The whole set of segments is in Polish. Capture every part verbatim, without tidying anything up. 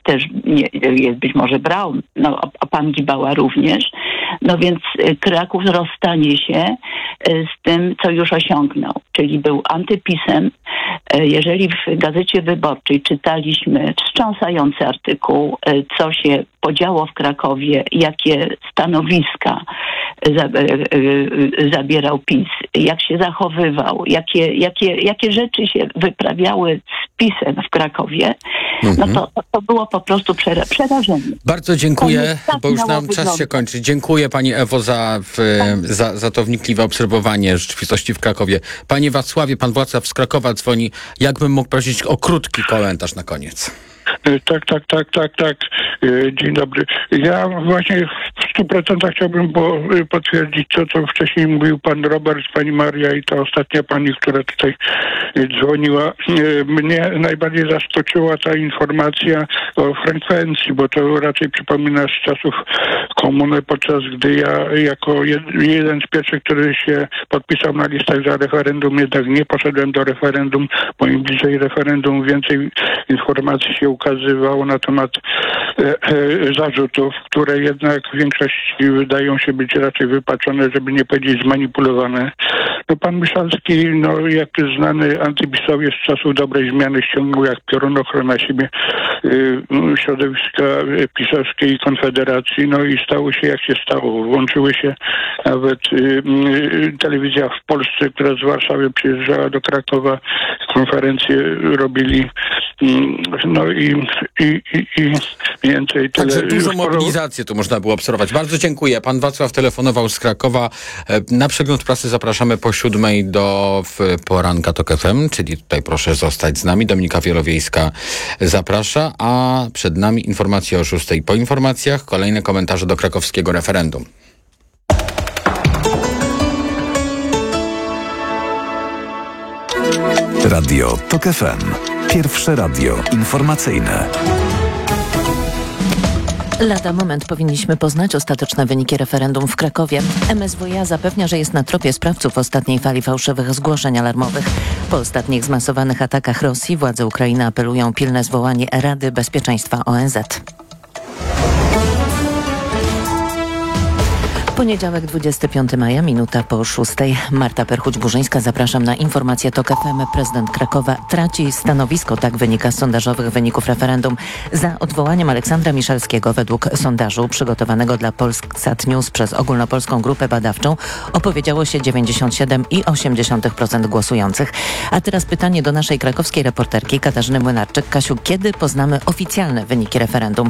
też nie, jest być może Braun, no, a pan Gibała również. No więc Kraków rozstanie się z tym, co już osiągnął, czyli był antypisem. Jeżeli w Gazecie Wyborczej czytaliśmy wstrząsający artykuł, co się podziało w Krakowie, jakie stanowiska zabierał PiS, jak się zachowywał, jakie, jakie, jakie rzeczy się wyprawiały z PiS-em w Krakowie, mm-hmm. no to, to było po prostu przera- przerażenie. Bardzo dziękuję, tak bo już nam wygląda. czas się kończy. Dziękuję pani Ewo za, w, za, za to wnikliwe obserwowanie rzeczywistości w Krakowie. Panie Wacławie, pan Wacław z Krakowa dzwoni. Jakbym mógł prosić o krótki komentarz na koniec? Tak, tak, tak, tak, tak. Dzień dobry. Ja właśnie w stu procentach chciałbym po, potwierdzić to, co wcześniej mówił pan Robert, pani Maria i ta ostatnia pani, która tutaj dzwoniła. Mnie najbardziej zaskoczyła ta informacja o frekwencji, bo to raczej przypomina z czasów komuny, podczas gdy ja jako jed, jeden z pierwszych, który się podpisał na listach za referendum, jednak nie poszedłem do referendum, bo im bliżej referendum więcej informacji się ukazywało na temat e, e, zarzutów, które jednak w większości wydają się być raczej wypaczone, żeby nie powiedzieć zmanipulowane. No pan Miszalski, no jak znany antypisowiec z czasów dobrej zmiany, ściągnął jak piorunochron na siebie y, środowiska pisowskiej i Konfederacji, no i stało się jak się stało. Włączyły się nawet y, y, telewizja w Polsce, która z Warszawy przyjeżdżała do Krakowa, konferencje robili, y, no i, i, i, i więcej. Także tyle, dużą mobilizację tu można było obserwować. Bardzo dziękuję. Pan Wacław telefonował z Krakowa. Na przegląd prasy zapraszamy po siódmej do w poranka Tok F M, czyli tutaj proszę zostać z nami. Dominika Wielowiejska zaprasza, a przed nami informacje o szóstej. Po informacjach kolejne komentarze do krakowskiego referendum. Radio Tok F M. Pierwsze radio informacyjne. Lada moment powinniśmy poznać ostateczne wyniki referendum w Krakowie. M S W iA zapewnia, że jest na tropie sprawców ostatniej fali fałszywych zgłoszeń alarmowych. Po ostatnich zmasowanych atakach Rosji władze Ukrainy apelują o pilne zwołanie Rady Bezpieczeństwa O N Z. Poniedziałek, dwudziestego piątego maja, minuta po szóstej. Marta Perchuć-Burzyńska, zapraszam na informację Tok F M. Prezydent Krakowa traci stanowisko, tak wynika z sondażowych wyników referendum. Za odwołaniem Aleksandra Miszalskiego według sondażu przygotowanego dla Polsat News przez ogólnopolską grupę badawczą opowiedziało się dziewięćdziesiąt siedem przecinek osiem procent głosujących. A teraz pytanie do naszej krakowskiej reporterki Katarzyny Młynarczyk. Kasiu, kiedy poznamy oficjalne wyniki referendum?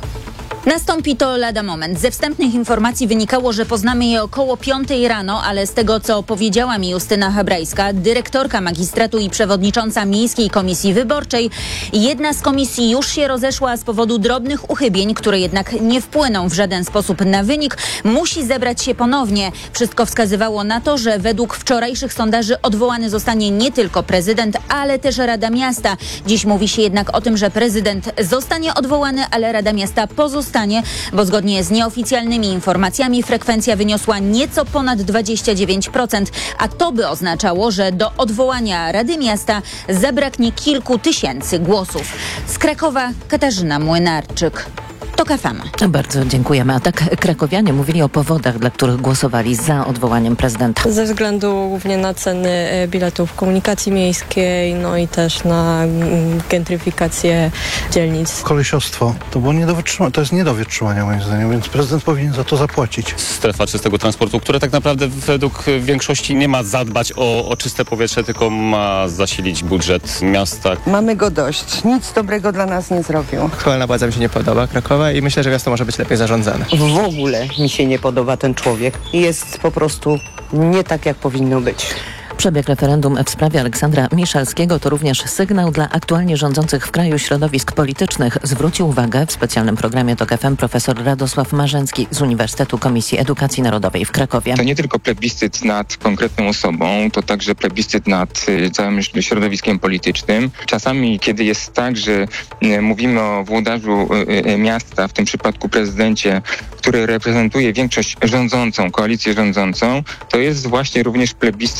Nastąpi to lada moment. Ze wstępnych informacji wynikało, że poznamy je około piątej rano, ale z tego, co powiedziała mi Justyna Hebrajska, dyrektorka magistratu i przewodnicząca Miejskiej Komisji Wyborczej, jedna z komisji już się rozeszła z powodu drobnych uchybień, które jednak nie wpłyną w żaden sposób na wynik, musi zebrać się ponownie. Wszystko wskazywało na to, że według wczorajszych sondaży odwołany zostanie nie tylko prezydent, ale też Rada Miasta. Dziś mówi się jednak o tym, że prezydent zostanie odwołany, ale Rada Miasta pozostanie, bo zgodnie z nieoficjalnymi informacjami frekwencja wyniosła nieco ponad dwadzieścia dziewięć procent, a to by oznaczało, że do odwołania Rady Miasta zabraknie kilku tysięcy głosów. Z Krakowa Katarzyna Młynarczyk. Tok F M. Bardzo dziękujemy. A tak krakowianie mówili o powodach, dla których głosowali za odwołaniem prezydenta. Ze względu głównie na ceny biletów komunikacji miejskiej, no i też na gentryfikację dzielnic. Kolesiostwo. To było nie do wytrzymania, to jest nie do wytrzymania moim zdaniem, więc prezydent powinien za to zapłacić. Strefa czystego transportu, która tak naprawdę według większości nie ma zadbać o, o czyste powietrze, tylko ma zasilić budżet miasta. Mamy go dość. Nic dobrego dla nas nie zrobił. Aktualna władza mi się nie podoba, Krakowa, i myślę, że miasto może być lepiej zarządzane. W ogóle mi się nie podoba ten człowiek. Jest po prostu nie tak, jak powinno być. Przebieg referendum w sprawie Aleksandra Miszalskiego to również sygnał dla aktualnie rządzących w kraju środowisk politycznych. Zwrócił uwagę w specjalnym programie Tok F M profesor Radosław Marzęcki z Uniwersytetu Komisji Edukacji Narodowej w Krakowie. To nie tylko plebiscyt nad konkretną osobą, to także plebiscyt nad y, całym środowiskiem politycznym. Czasami, kiedy jest tak, że y, mówimy o włodarzu y, y, miasta, w tym przypadku prezydencie, który reprezentuje większość rządzącą, koalicję rządzącą, to jest właśnie również plebiscyt nad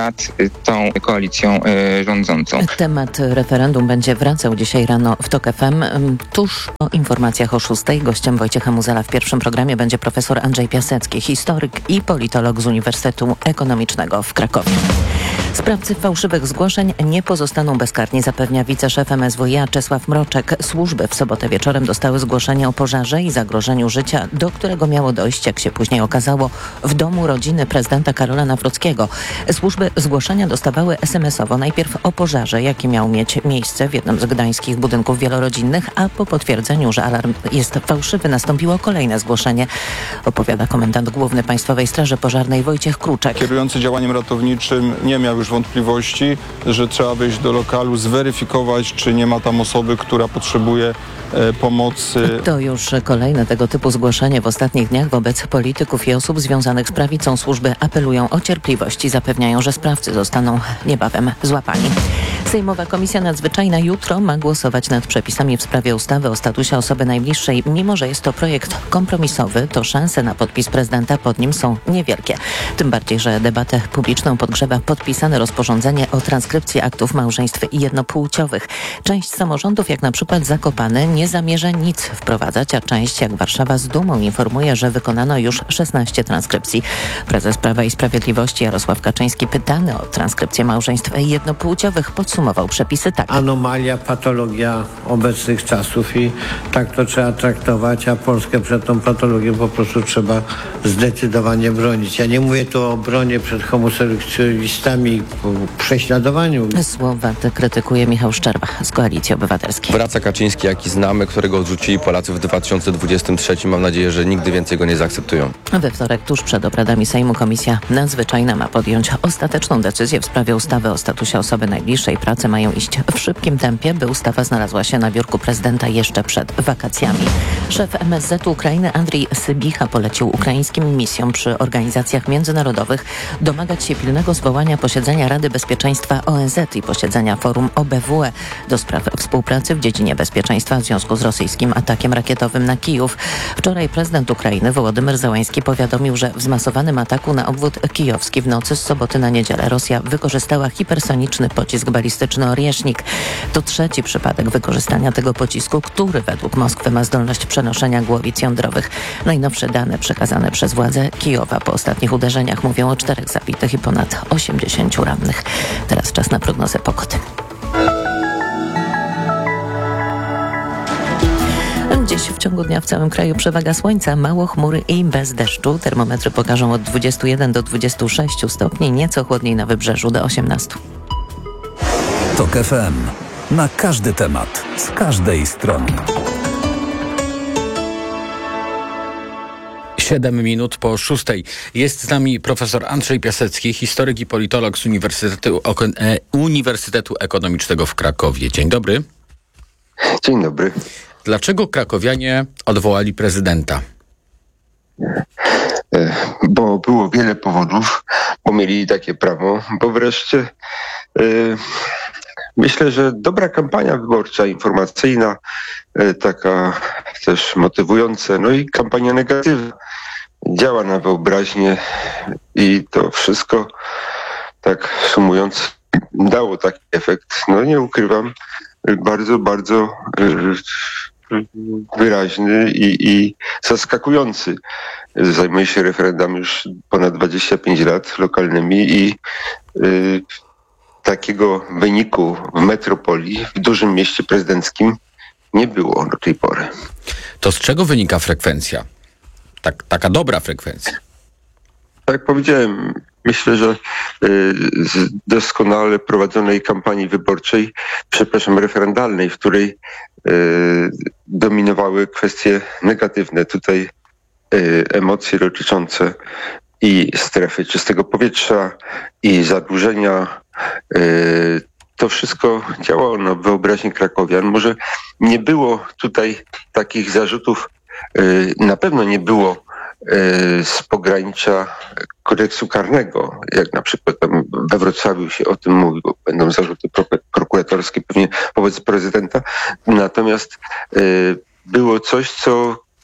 nad tą koalicją rządzącą. Temat referendum będzie wracał dzisiaj rano w TOK F M. Tuż po informacjach o szóstej gościem Wojciecha Muzela w pierwszym programie będzie profesor Andrzej Piasecki, historyk i politolog z Uniwersytetu Ekonomicznego w Krakowie. Sprawcy fałszywych zgłoszeń nie pozostaną bezkarni, zapewnia wiceszef M S W iA Czesław Mroczek. Służby w sobotę wieczorem dostały zgłoszenie o pożarze i zagrożeniu życia, do którego miało dojść, jak się później okazało, w domu rodziny prezydenta Karola Nawrockiego. Służby zgłoszenia dostawały es em esowo najpierw o pożarze, jaki miał mieć miejsce w jednym z gdańskich budynków wielorodzinnych, a po potwierdzeniu, że alarm jest fałszywy, nastąpiło kolejne zgłoszenie, opowiada komendant główny Państwowej Straży Pożarnej Wojciech Kruczek. Kierujący działaniem ratowniczym nie miał już wątpliwości, że trzeba wejść do lokalu, zweryfikować, czy nie ma tam osoby, która potrzebuje e, pomocy. To już kolejne tego typu zgłoszenie w ostatnich dniach wobec polityków i osób związanych z prawicą. Służby apelują o cierpliwość i zapewniają, że sprawcy zostaną niebawem złapani. Sejmowa Komisja Nadzwyczajna jutro ma głosować nad przepisami w sprawie ustawy o statusie osoby najbliższej. Mimo że jest to projekt kompromisowy, to szanse na podpis prezydenta pod nim są niewielkie. Tym bardziej, że debatę publiczną podgrzewa podpisane rozporządzenie o transkrypcji aktów małżeństw jednopłciowych. Część samorządów, jak na przykład Zakopane, nie zamierza nic wprowadzać, a część, jak Warszawa, z dumą informuje, że wykonano już szesnaście transkrypcji. Prezes Prawa i Sprawiedliwości Jarosław Kaczyński, pytany o transkrypcję małżeństw jednopłciowych, podsumował przepisy tak. Anomalia, patologia obecnych czasów i tak to trzeba traktować, a Polskę przed tą patologią po prostu trzeba zdecydowanie bronić. Ja nie mówię tu o obronie przed homoseksualistami, prześladowaniu. Słowa te krytykuje Michał Szczerba z Koalicji Obywatelskiej. Wraca Kaczyński, jaki znamy, którego odrzucili Polacy w dwa tysiące dwudziestym trzecim. Mam nadzieję, że nigdy więcej go nie zaakceptują. We wtorek, tuż przed obradami Sejmu, Komisja Nadzwyczajna ma podjąć ostateczną decyzję w sprawie ustawy o statusie osoby najbliższej. Prace mają iść w szybkim tempie, by ustawa znalazła się na biurku prezydenta jeszcze przed wakacjami. Szef M S Z Ukrainy Andrii Sybicha polecił ukraińskim misjom przy organizacjach międzynarodowych domagać się pilnego zwołania posiedzenia Rady Bezpieczeństwa O N Z i posiedzenia Forum O B W E do spraw współpracy w dziedzinie bezpieczeństwa w związku z rosyjskim atakiem rakietowym na Kijów. Wczoraj prezydent Ukrainy Wołodymyr Zełański powiadomił, że w zmasowanym ataku na obwód kijowski w nocy z soboty na niedzielę Rosja wykorzystała hipersoniczny pocisk balistyczny Oriesznik. To trzeci przypadek wykorzystania tego pocisku, który według Moskwy ma zdolność przenoszenia głowic jądrowych. Najnowsze dane przekazane przez władze Kijowa po ostatnich uderzeniach mówią o czterech zabitych i ponad osiemdziesięciu rannych. Teraz czas na prognozę pogody. Dziś w ciągu dnia w całym kraju przewaga słońca, mało chmury i bez deszczu. Termometry pokażą od dwudziestu jeden do dwudziestu sześciu stopni, nieco chłodniej na wybrzeżu do osiemnastu. TOK F M. Na każdy temat, z każdej strony. Siedem minut po szóstej. Jest z nami profesor Andrzej Piasecki, historyk i politolog z Uniwersytetu, Uniwersytetu Ekonomicznego w Krakowie. Dzień dobry. Dzień dobry. Dlaczego krakowianie odwołali prezydenta? Bo było wiele powodów, bo mieli takie prawo, bo wreszcie yy, myślę, że dobra kampania wyborcza, informacyjna, yy, taka też motywująca, no i kampania negatywna działa na wyobraźnię i to wszystko, tak sumując, dało taki efekt, no nie ukrywam, bardzo, bardzo yy, wyraźny i, i zaskakujący. Zajmuję się referendami już ponad dwadzieścia pięć lat lokalnymi i y, takiego wyniku w metropolii, w dużym mieście prezydenckim nie było do tej pory. To z czego wynika frekwencja? Tak, taka dobra frekwencja. Tak jak powiedziałem, myślę, że y, z doskonale prowadzonej kampanii wyborczej, przepraszam, referendalnej, w której y, dominowały kwestie negatywne. Tutaj y, emocje dotyczące i strefy czystego powietrza, i zadłużenia. Y, to wszystko działało na wyobraźnię krakowian. Może nie było tutaj takich zarzutów, y, na pewno nie było z pogranicza kodeksu karnego, jak na przykład tam we Wrocławiu się o tym mówi, bo będą zarzuty prokuratorskie pewnie wobec prezydenta. Natomiast y, było coś, co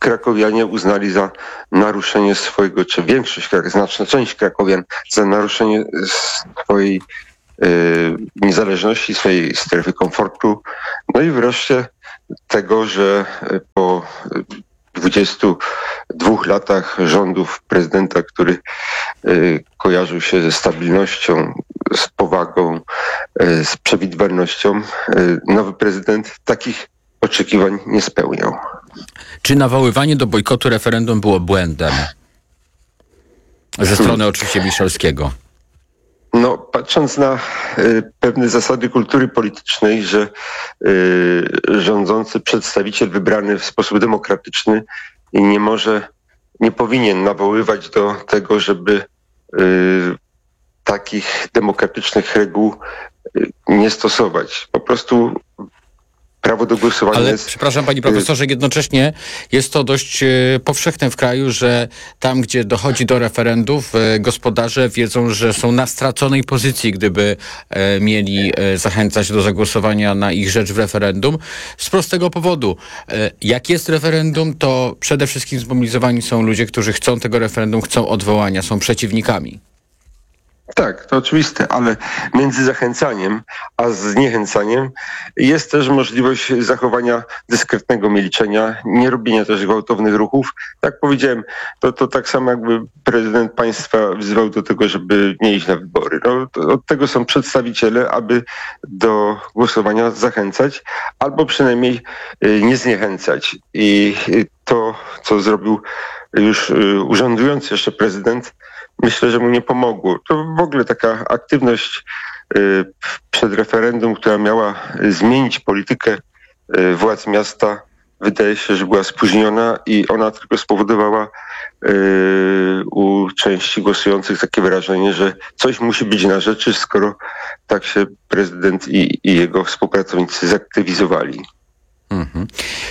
krakowianie uznali za naruszenie swojego, czy większość, znaczna część krakowian, za naruszenie swojej y, niezależności, swojej strefy komfortu. No i wreszcie tego, że po dwudziestu dwóch latach rządów prezydenta, który y, kojarzył się ze stabilnością, z powagą, y, z przewidywalnością, y, nowy prezydent takich oczekiwań nie spełniał. Czy nawoływanie do bojkotu referendum było błędem? Ze strony oczywiście Miszalskiego. No, patrząc na y, pewne zasady kultury politycznej, że y, rządzący przedstawiciel wybrany w sposób demokratyczny nie może, nie powinien nawoływać do tego, żeby y, takich demokratycznych reguł y, nie stosować. Po prostu prawo do głosowania Ale jest... przepraszam panie profesorze, jednocześnie jest to dość e, powszechne w kraju, że tam, gdzie dochodzi do referendów, e, gospodarze wiedzą, że są na straconej pozycji, gdyby e, mieli e, zachęcać do zagłosowania na ich rzecz w referendum. Z prostego powodu, e, jak jest referendum, to przede wszystkim zmobilizowani są ludzie, którzy chcą tego referendum, chcą odwołania, są przeciwnikami. Tak, to oczywiste, ale między zachęcaniem a zniechęcaniem jest też możliwość zachowania dyskretnego milczenia, nie robienia też gwałtownych ruchów. Tak powiedziałem, to, to tak samo jakby prezydent państwa wzywał do tego, żeby nie iść na wybory. No, to, od tego są przedstawiciele, aby do głosowania zachęcać albo przynajmniej y, nie zniechęcać. I y, to, co zrobił już y, urzędujący jeszcze prezydent, myślę, że mu nie pomogło. To w ogóle taka aktywność y, przed referendum, która miała zmienić politykę y, władz miasta, wydaje się, że była spóźniona i ona tylko spowodowała y, u części głosujących takie wrażenie, że coś musi być na rzeczy, skoro tak się prezydent i, i jego współpracownicy zaktywizowali. Mhm.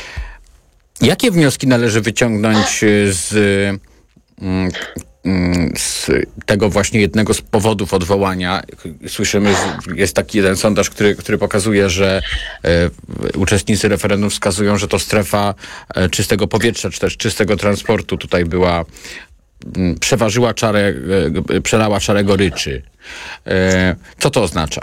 Jakie wnioski należy wyciągnąć z... Mm, z tego właśnie jednego z powodów odwołania? Słyszymy, jest taki jeden sondaż, który, który pokazuje, że e, uczestnicy referendum wskazują, że to strefa e, czystego powietrza, czy też czystego transportu tutaj była, m, przeważyła czarę, e, przelała czarę goryczy. E, co to oznacza?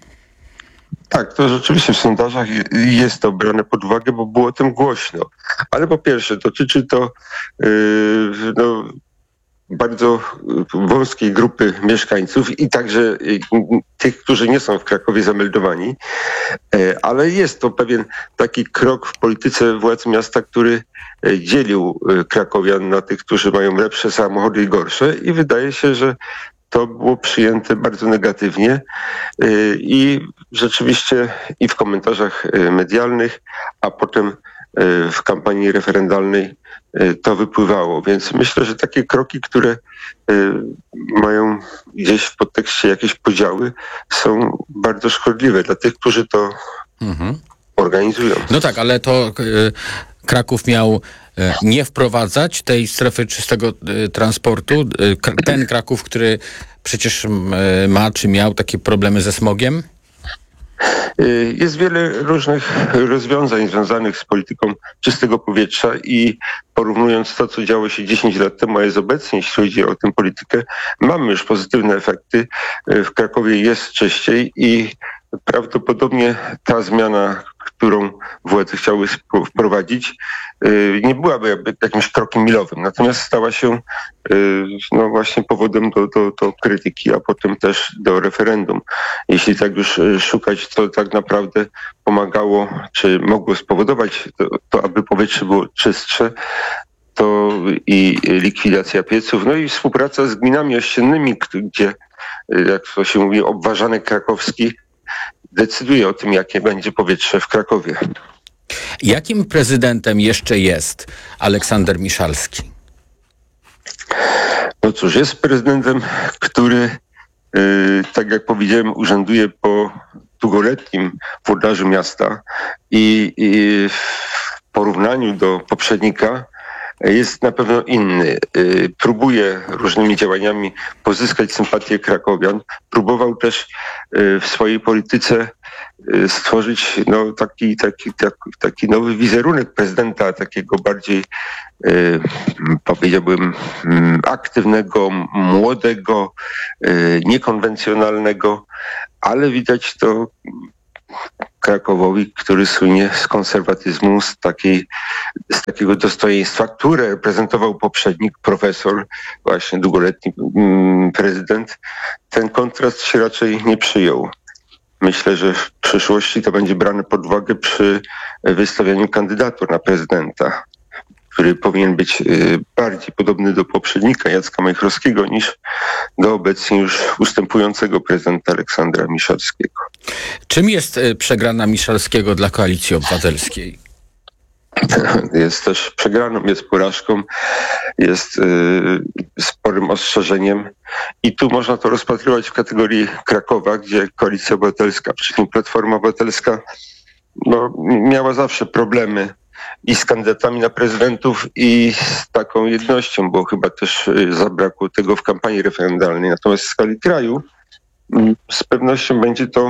Tak, to rzeczywiście w sondażach jest to brane pod uwagę, bo było o tym głośno. Ale po pierwsze, dotyczy to yy, no, bardzo wąskiej grupy mieszkańców i także tych, którzy nie są w Krakowie zameldowani, ale jest to pewien taki krok w polityce władz miasta, który dzielił krakowian na tych, którzy mają lepsze samochody i gorsze i wydaje się, że to było przyjęte bardzo negatywnie i rzeczywiście i w komentarzach medialnych, a potem w kampanii referendalnej to wypływało. Więc myślę, że takie kroki, które mają gdzieś w podtekście jakieś podziały, są bardzo szkodliwe dla tych, którzy to mhm. organizują. No tak, ale to y, Kraków miał y, nie wprowadzać tej strefy czystego y, transportu. Y, ten Kraków, który przecież y, ma czy miał takie problemy ze smogiem? Jest wiele różnych rozwiązań związanych z polityką czystego powietrza i porównując to, co działo się dziesięć lat temu, a jest obecnie, jeśli chodzi o tę politykę, mamy już pozytywne efekty. W Krakowie jest czyściej i prawdopodobnie ta zmiana, którą władze chciały wprowadzić, nie byłaby jakby jakimś krokiem milowym. Natomiast stała się no właśnie powodem do, do, do krytyki, a potem też do referendum. Jeśli tak już szukać, co tak naprawdę pomagało, czy mogło spowodować to, to aby powietrze było czystsze, to i likwidacja pieców, no i współpraca z gminami ościennymi, gdzie, jak to się mówi, obważanek krakowski decyduje o tym, jakie będzie powietrze w Krakowie. Jakim prezydentem jeszcze jest Aleksander Miszalski? No cóż, jest prezydentem, który, yy, tak jak powiedziałem, urzęduje po długoletnim włodarzu miasta i, i w porównaniu do poprzednika jest na pewno inny. Próbuje różnymi działaniami pozyskać sympatię krakowian. Próbował też w swojej polityce stworzyć no, taki, taki, taki, taki nowy wizerunek prezydenta, takiego bardziej powiedziałbym aktywnego, młodego, niekonwencjonalnego, ale widać to Krakowowi, który słynie z konserwatyzmu, z, takiej, z takiego dostojeństwa, które reprezentował poprzednik, profesor, właśnie długoletni mm, prezydent. Ten kontrast się raczej nie przyjął. Myślę, że w przyszłości to będzie brane pod uwagę przy wystawianiu kandydatur na prezydenta, który powinien być bardziej podobny do poprzednika Jacka Majchrowskiego niż do obecnie już ustępującego prezydenta Aleksandra Miszalskiego. Czym jest przegrana Miszalskiego dla Koalicji Obywatelskiej? Jest też przegraną, jest porażką, jest y, sporym ostrzeżeniem i tu można to rozpatrywać w kategorii Krakowa, gdzie Koalicja Obywatelska, przy czym Platforma Obywatelska no, miała zawsze problemy i z kandydatami na prezydentów i z taką jednością, bo chyba też zabrakło tego w kampanii referendalnej. Natomiast w skali kraju z pewnością będzie to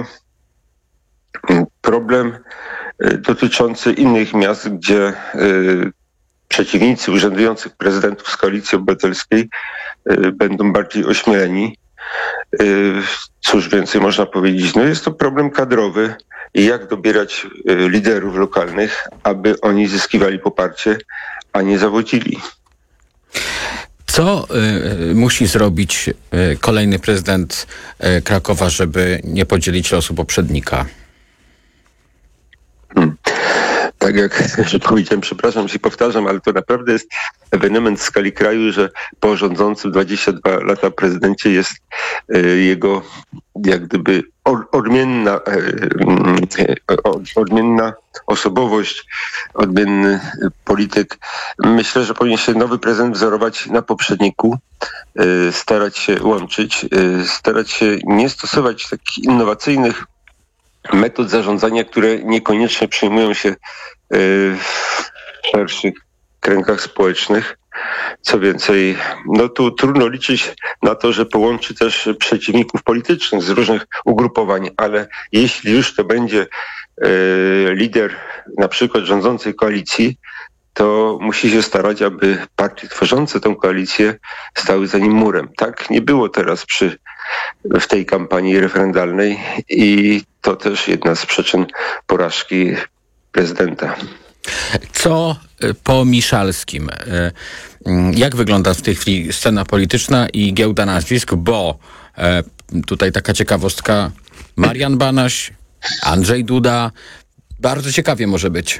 problem dotyczący innych miast, gdzie przeciwnicy urzędujących prezydentów z Koalicji Obywatelskiej będą bardziej ośmieleni. Cóż więcej można powiedzieć? No jest to problem kadrowy i jak dobierać liderów lokalnych, aby oni zyskiwali poparcie, a nie zawodzili. Co y, musi zrobić y, kolejny prezydent y, Krakowa, żeby nie podzielić losu poprzednika? Hmm. Tak jak że powiedziałem, przepraszam, się powtarzam, ale to naprawdę jest ewenement w skali kraju, że po rządzącym dwadzieścia dwa lata prezydencie jest y, jego jak gdyby or, odmienna, y, odmienna osobowość, odmienny polityk. Myślę, że powinien się nowy prezydent wzorować na poprzedniku, y, starać się łączyć, y, starać się nie stosować takich innowacyjnych metod zarządzania, które niekoniecznie przyjmują się w szerszych kręgach społecznych. Co więcej, no tu trudno liczyć na to, że połączy też przeciwników politycznych z różnych ugrupowań, ale jeśli już to będzie lider na przykład rządzącej koalicji, to musi się starać, aby partie tworzące tę koalicję stały za nim murem. Tak nie było teraz przy, w tej kampanii referendalnej i to też jedna z przyczyn porażki prezydenta. Co po Miszalskim? Jak wygląda w tej chwili scena polityczna i giełda nazwisk? Bo tutaj taka ciekawostka, Marian Banaś, Andrzej Duda, bardzo ciekawie może być.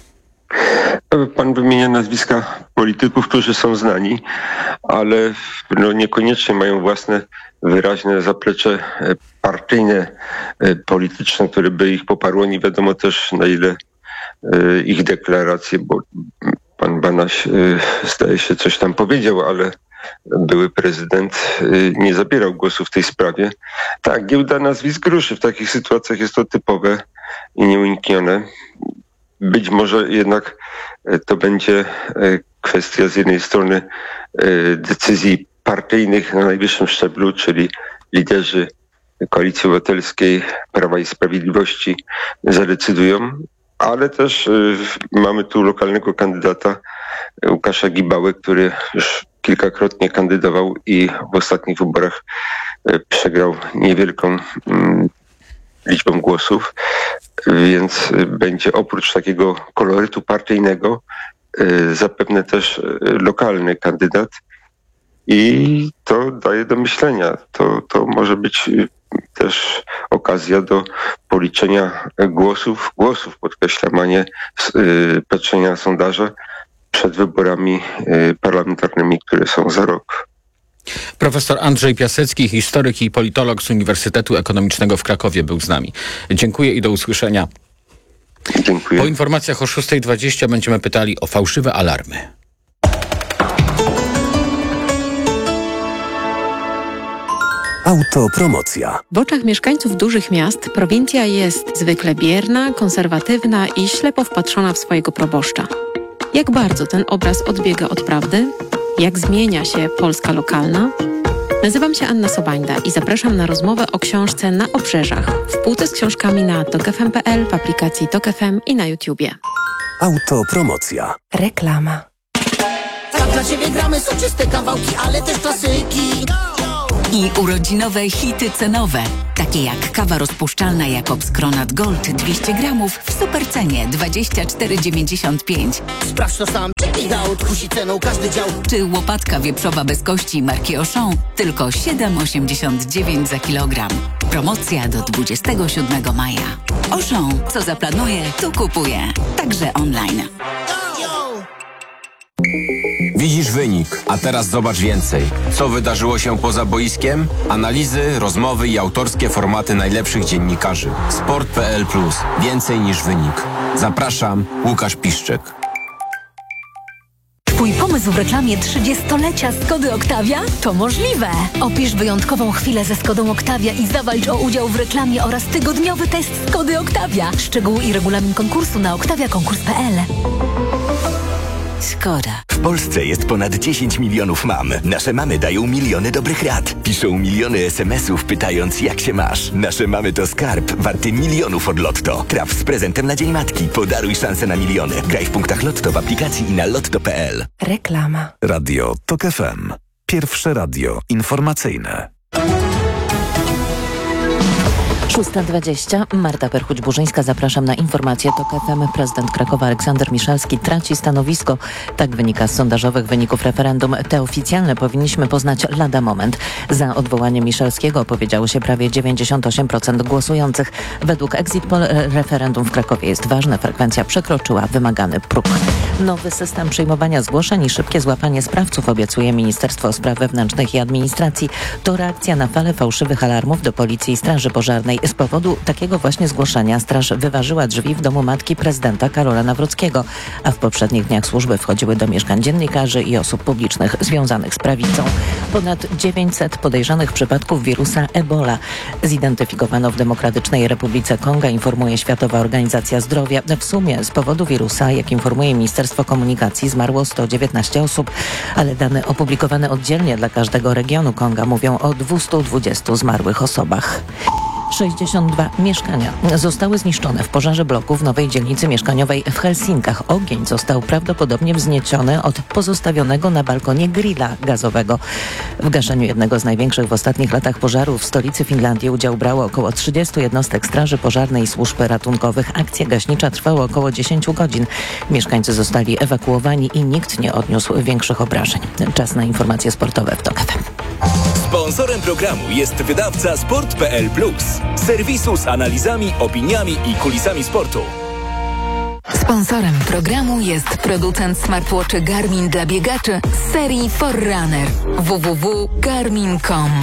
Pan wymienia nazwiska polityków, którzy są znani, ale no niekoniecznie mają własne wyraźne zaplecze partyjne, polityczne, które by ich poparło. Nie wiadomo też, na ile ich deklaracje, bo pan Banaś zdaje się coś tam powiedział, ale były prezydent nie zabierał głosu w tej sprawie. Tak, giełda nazwisk ruszy. W takich sytuacjach jest to typowe i nieuniknione. Być może jednak to będzie kwestia z jednej strony decyzji partyjnych na najwyższym szczeblu, czyli liderzy Koalicji Obywatelskiej, Prawa i Sprawiedliwości zadecydują, ale też mamy tu lokalnego kandydata Łukasza Gibałę, który już kilkakrotnie kandydował i w ostatnich wyborach przegrał niewielką liczbą głosów, więc będzie oprócz takiego kolorytu partyjnego zapewne też lokalny kandydat i to daje do myślenia. To, to może być też okazja do policzenia głosów, głosów podkreślam, a nie patrzenia sondaża przed wyborami parlamentarnymi, które są za rok. Profesor Andrzej Piasecki, historyk i politolog z Uniwersytetu Ekonomicznego w Krakowie był z nami. Dziękuję i do usłyszenia. Dziękuję. Po informacjach o szósta dwadzieścia będziemy pytali o fałszywe alarmy. Autopromocja. W oczach mieszkańców dużych miast prowincja jest zwykle bierna, konserwatywna i ślepo wpatrzona w swojego proboszcza. Jak bardzo ten obraz odbiega od prawdy? Jak zmienia się Polska lokalna? Nazywam się Anna Sobańda i zapraszam na rozmowę o książce Na obrzeżach w półce z książkami na tok f m kropka p l, w aplikacji Tok F M i na YouTubie. Autopromocja. Reklama. Tam dla Ciebie gramy soczyste kawałki, ale też klasyki. I urodzinowe hity cenowe, takie jak kawa rozpuszczalna Jakobs Kronat Gold dwieście gramów w supercenie dwadzieścia cztery dziewięćdziesiąt pięć. Sprawdź to sam, Check odkusi ceną każdy dział. Czy łopatka wieprzowa bez kości marki Auchan tylko siedem osiemdziesiąt dziewięć za kilogram. Promocja do dwudziestego siódmego maja. Auchan, co zaplanuje, to kupuje. Także online. Widzisz wynik, a teraz zobacz więcej. Co wydarzyło się poza boiskiem? Analizy, rozmowy i autorskie formaty najlepszych dziennikarzy. Sport kropka p l plus. Więcej niż wynik. Zapraszam, Łukasz Piszczek. Twój pomysł w reklamie trzydziestolecia Skody Octavia? To możliwe! Opisz wyjątkową chwilę ze Skodą Octavia i zawalcz o udział w reklamie oraz tygodniowy test Skody Octavia. Szczegóły i regulamin konkursu na octavia konkurs kropka p l. Skoda. W Polsce jest ponad dziesięć milionów mam. Nasze mamy dają miliony dobrych rad. Piszą miliony es em esów pytając, jak się masz. Nasze mamy to skarb warty milionów od Lotto. Traf z prezentem na Dzień Matki. Podaruj szansę na miliony. Graj w punktach Lotto w aplikacji i na lotto kropka p l. Reklama. Radio Tok F M. Pierwsze radio informacyjne. szósta dwadzieścia. Marta Perchuć-Burzyńska. Zapraszam na informację Tok F M. Prezydent Krakowa Aleksander Miszalski traci stanowisko. Tak wynika z sondażowych wyników referendum. Te oficjalne powinniśmy poznać lada moment. Za odwołaniem Miszalskiego opowiedziało się prawie dziewięćdziesiąt osiem procent głosujących. Według Exit Poll referendum w Krakowie jest ważne. Frekwencja przekroczyła wymagany próg. Nowy system przyjmowania zgłoszeń i szybkie złapanie sprawców obiecuje Ministerstwo Spraw Wewnętrznych i Administracji. To reakcja na falę fałszywych alarmów do Policji i Straży Pożarnej. Z powodu takiego właśnie zgłoszenia straż wyważyła drzwi w domu matki prezydenta Karola Nawrockiego, a w poprzednich dniach służby wchodziły do mieszkań dziennikarzy i osób publicznych związanych z prawicą. Ponad dziewięćset podejrzanych przypadków wirusa Ebola zidentyfikowano w Demokratycznej Republice Konga, informuje Światowa Organizacja Zdrowia. W sumie z powodu wirusa, jak informuje Ministerstwo Komunikacji, zmarło sto dziewiętnaście osób, ale dane opublikowane oddzielnie dla każdego regionu Konga mówią o dwieście dwadzieścia zmarłych osobach. sześćdziesiąt dwa mieszkania zostały zniszczone w pożarze bloku w nowej dzielnicy mieszkaniowej w Helsinkach. Ogień został prawdopodobnie wznieciony od pozostawionego na balkonie grilla gazowego. W gaszeniu jednego z największych w ostatnich latach pożarów w stolicy Finlandii udział brało około trzydziestu jednostek straży pożarnej i służb ratunkowych. Akcja gaśnicza trwała około dziesięć godzin. Mieszkańcy zostali ewakuowani i nikt nie odniósł większych obrażeń. Czas na informacje sportowe w Tok F M. Sponsorem programu jest wydawca sport kropka p l plus, serwisu z analizami, opiniami i kulisami sportu. Sponsorem programu jest producent smartwatchy Garmin dla biegaczy z serii Forerunner. w w w kropka garmin kropka com.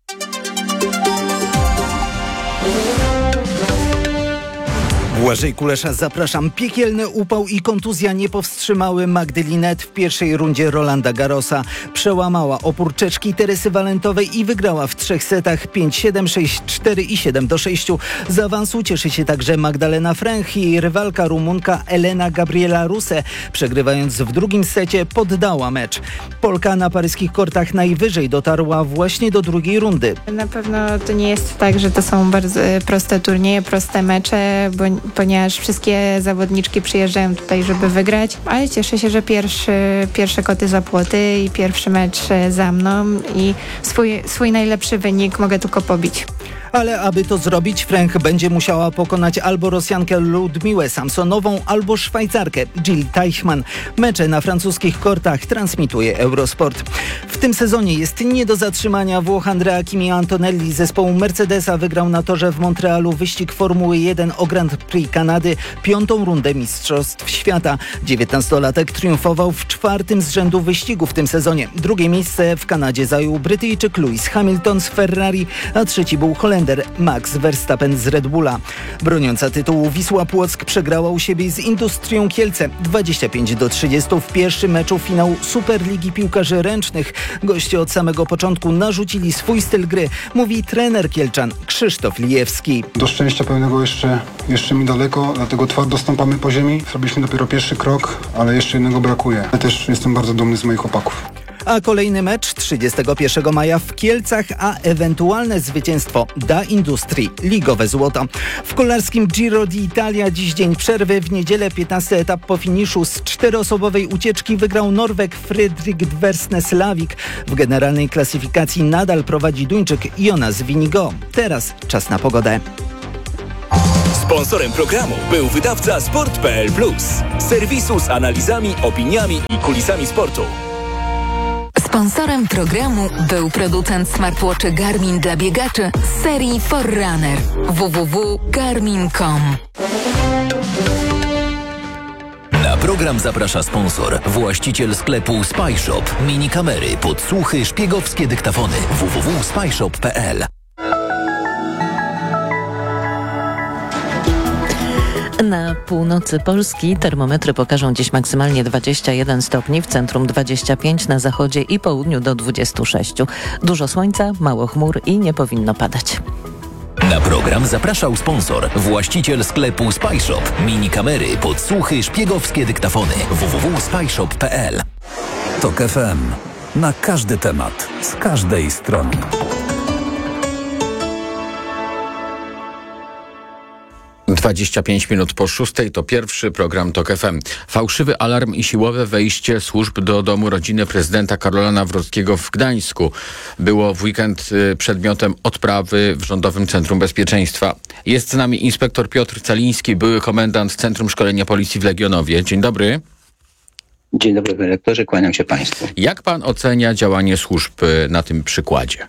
Błażej Kulesza, zapraszam. Piekielny upał i kontuzja nie powstrzymały Magdy Linette w pierwszej rundzie Rolanda Garrosa. Przełamała opór Czeszki Teresy Walentowej i wygrała w trzech setach pięć siedem, sześć cztery i siedem do sześciu. Z awansu cieszy się także Magdalena Fręch i jej rywalka Rumunka Elena Gabriela Ruse. Przegrywając w drugim secie poddała mecz. Polka na paryskich kortach najwyżej dotarła właśnie do drugiej rundy. Na pewno to nie jest tak, że to są bardzo proste turnieje, proste mecze, bo ponieważ wszystkie zawodniczki przyjeżdżają tutaj, żeby wygrać, ale cieszę się, że pierwszy, pierwsze koty za płoty i pierwszy mecz za mną i swój, swój najlepszy wynik mogę tylko pobić. Ale aby to zrobić, Fręch będzie musiała pokonać albo Rosjankę Ludmiłę Samsonową, albo Szwajcarkę Jill Teichmann. Mecze na francuskich kortach transmituje Eurosport. W tym sezonie jest nie do zatrzymania. Włoch Andrea Kimi Antonelli z zespołu Mercedesa wygrał na torze w Montrealu wyścig Formuły jeden o Grand Prix Kanady, piątą rundę Mistrzostw Świata. dziewiętnastolatek triumfował w czwartym z rzędu wyścigu w tym sezonie. Drugie miejsce w Kanadzie zajął Brytyjczyk Lewis Hamilton z Ferrari, a trzeci był Holendrzyk Holender Max Verstappen z Red Bulla. Broniąca tytułu Wisła Płock przegrała u siebie z Industrią Kielce dwadzieścia pięć do trzydziestu w pierwszym meczu finału Superligi Piłkarzy Ręcznych. Goście od samego początku narzucili swój styl gry, mówi trener Kielczan Krzysztof Lijewski. Do szczęścia pełnego jeszcze, jeszcze mi daleko, dlatego twardo stąpamy po ziemi. Zrobiliśmy dopiero pierwszy krok, ale jeszcze jednego brakuje. Ja też jestem bardzo dumny z moich chłopaków. A kolejny mecz trzydziestego pierwszego maja w Kielcach, a ewentualne zwycięstwo da Industrii ligowe złoto. W kolarskim Giro d'Italia dziś dzień przerwy. W niedzielę piętnasty etap po finiszu z czteroosobowej ucieczki wygrał Norweg Fredrik Dversne-Slavik. W generalnej klasyfikacji nadal prowadzi Duńczyk Jonas Vinigo. Teraz czas na pogodę. Sponsorem programu był wydawca sport kropka p l plus, serwisu z analizami, opiniami i kulisami sportu. Sponsorem programu był producent smartwatchy Garmin dla biegaczy z serii Forerunner. w w w kropka garmin kropka com. Na program zaprasza sponsor, właściciel sklepu Spyshop. Mini kamery, podsłuchy, szpiegowskie dyktafony. w w w kropka spyshop kropka p l. Na północy Polski termometry pokażą dziś maksymalnie dwadzieścia jeden stopni, w centrum dwadzieścia pięć, na zachodzie i południu do dwudziestu sześciu. Dużo słońca, mało chmur i nie powinno padać. Na program zapraszał sponsor, właściciel sklepu Spyshop. Mini kamery, podsłuchy, szpiegowskie dyktafony. w w w kropka spyshop kropka p l. Tok F M. Na każdy temat, z każdej strony. dwadzieścia pięć minut po szóstej to pierwszy program Tok F M. Fałszywy alarm i siłowe wejście służb do domu rodziny prezydenta Karola Nawrockiego w Gdańsku było w weekend przedmiotem odprawy w Rządowym Centrum Bezpieczeństwa. Jest z nami inspektor Piotr Caliński, były komendant Centrum Szkolenia Policji w Legionowie. Dzień dobry. Dzień dobry, panie rektorze, kłaniam się państwu. Jak pan ocenia działanie służb na tym przykładzie?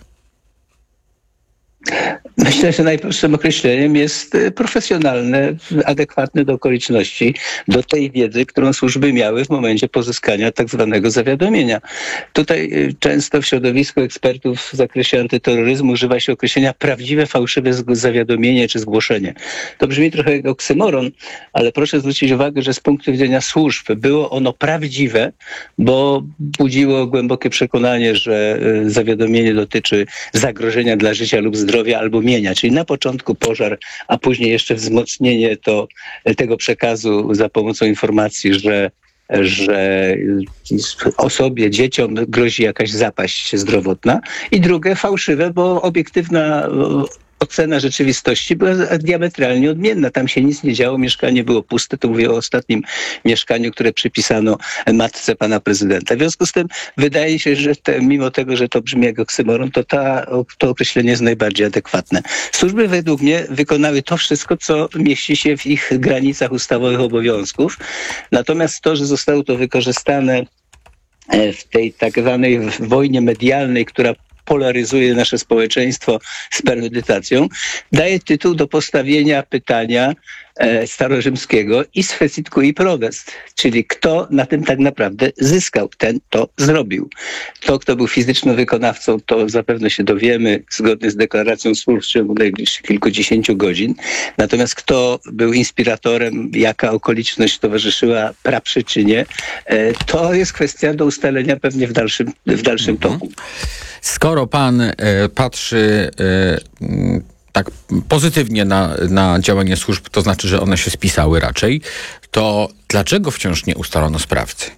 Myślę, że najprostszym określeniem jest profesjonalne, adekwatne do okoliczności, do tej wiedzy, którą służby miały w momencie pozyskania tak zwanego zawiadomienia. Tutaj często w środowisku ekspertów w zakresie antyterroryzmu używa się określenia prawdziwe, fałszywe zawiadomienie czy zgłoszenie. To brzmi trochę jak oksymoron, ale proszę zwrócić uwagę, że z punktu widzenia służb było ono prawdziwe, bo budziło głębokie przekonanie, że zawiadomienie dotyczy zagrożenia dla życia lub zdrowia albo mienia, czyli na początku pożar, a później jeszcze wzmocnienie to, tego przekazu za pomocą informacji, że że osobie, dzieciom grozi jakaś zapaść zdrowotna. I drugie, fałszywe, bo obiektywna ocena rzeczywistości była diametralnie odmienna. Tam się nic nie działo, mieszkanie było puste. To mówię o ostatnim mieszkaniu, które przypisano matce pana prezydenta. W związku z tym wydaje się, że te, mimo tego, że to brzmi jak oksymoron, to ta, to określenie jest najbardziej adekwatne. Służby według mnie wykonały to wszystko, co mieści się w ich granicach ustawowych obowiązków. Natomiast to, że zostało to wykorzystane w tej tak zwanej wojnie medialnej, która polaryzuje nasze społeczeństwo z premedytacją, daje tytuł do postawienia pytania e, starorzymskiego is fecit cui prodest, czyli kto na tym tak naprawdę zyskał, ten to zrobił. To, kto był fizycznym wykonawcą, to zapewne się dowiemy zgodnie z deklaracją służb w ciągu najbliższych kilkudziesięciu godzin. Natomiast kto był inspiratorem, jaka okoliczność towarzyszyła praprzyczynie, e, to jest kwestia do ustalenia pewnie w dalszym, w dalszym Mhm. toku. Skoro pan e, patrzy e, m, tak pozytywnie na, na działanie służb, to znaczy, że one się spisały raczej, to dlaczego wciąż nie ustalono sprawcy?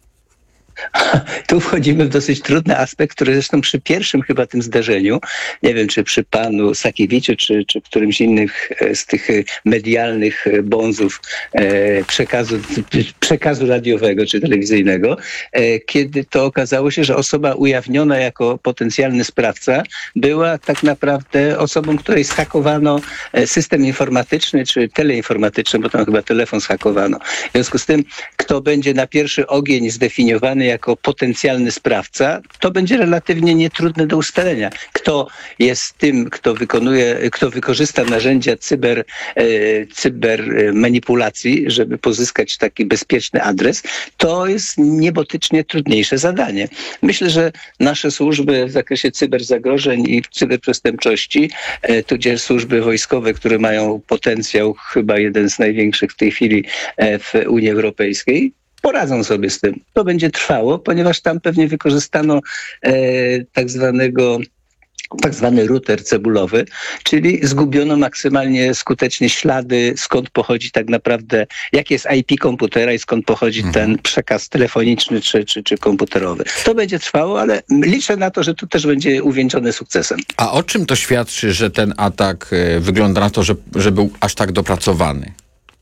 Tu wchodzimy w dosyć trudny aspekt, który zresztą przy pierwszym chyba tym zdarzeniu, nie wiem czy przy panu Sakiewiczu, czy, czy którymś innych z tych medialnych bonzów e, przekazu, przekazu radiowego czy telewizyjnego, e, kiedy to okazało się, że osoba ujawniona jako potencjalny sprawca była tak naprawdę osobą, której zhakowano system informatyczny czy teleinformatyczny, bo tam chyba telefon zhakowano. W związku z tym, kto będzie na pierwszy ogień zdefiniowany jako potencjalny sprawca, to będzie relatywnie nietrudne do ustalenia. Kto jest tym, kto wykonuje, kto wykorzysta narzędzia cyber, e, cybermanipulacji, żeby pozyskać taki bezpieczny adres, to jest niebotycznie trudniejsze zadanie. Myślę, że nasze służby w zakresie cyberzagrożeń i cyberprzestępczości, e, tudzież służby wojskowe, które mają potencjał chyba jeden z największych w tej chwili e, w Unii Europejskiej, poradzą sobie z tym. To będzie trwało, ponieważ tam pewnie wykorzystano e, tak zwanego tak zwany router cebulowy, czyli zgubiono maksymalnie skutecznie ślady, skąd pochodzi tak naprawdę, jakie jest I P komputera i skąd pochodzi mhm. ten przekaz telefoniczny czy, czy, czy komputerowy. To będzie trwało, ale liczę na to, że to też będzie uwieńczone sukcesem. A o czym to świadczy, że ten atak y, wygląda na to, że, że był aż tak dopracowany?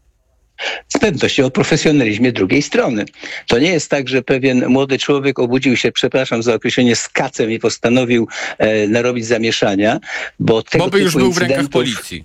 Z pewnością o profesjonalizmie drugiej strony. To nie jest tak, że pewien młody człowiek obudził się, przepraszam za określenie, z kacem i postanowił e, narobić zamieszania, bo tego Bo by już typu był w rękach incydentów- policji.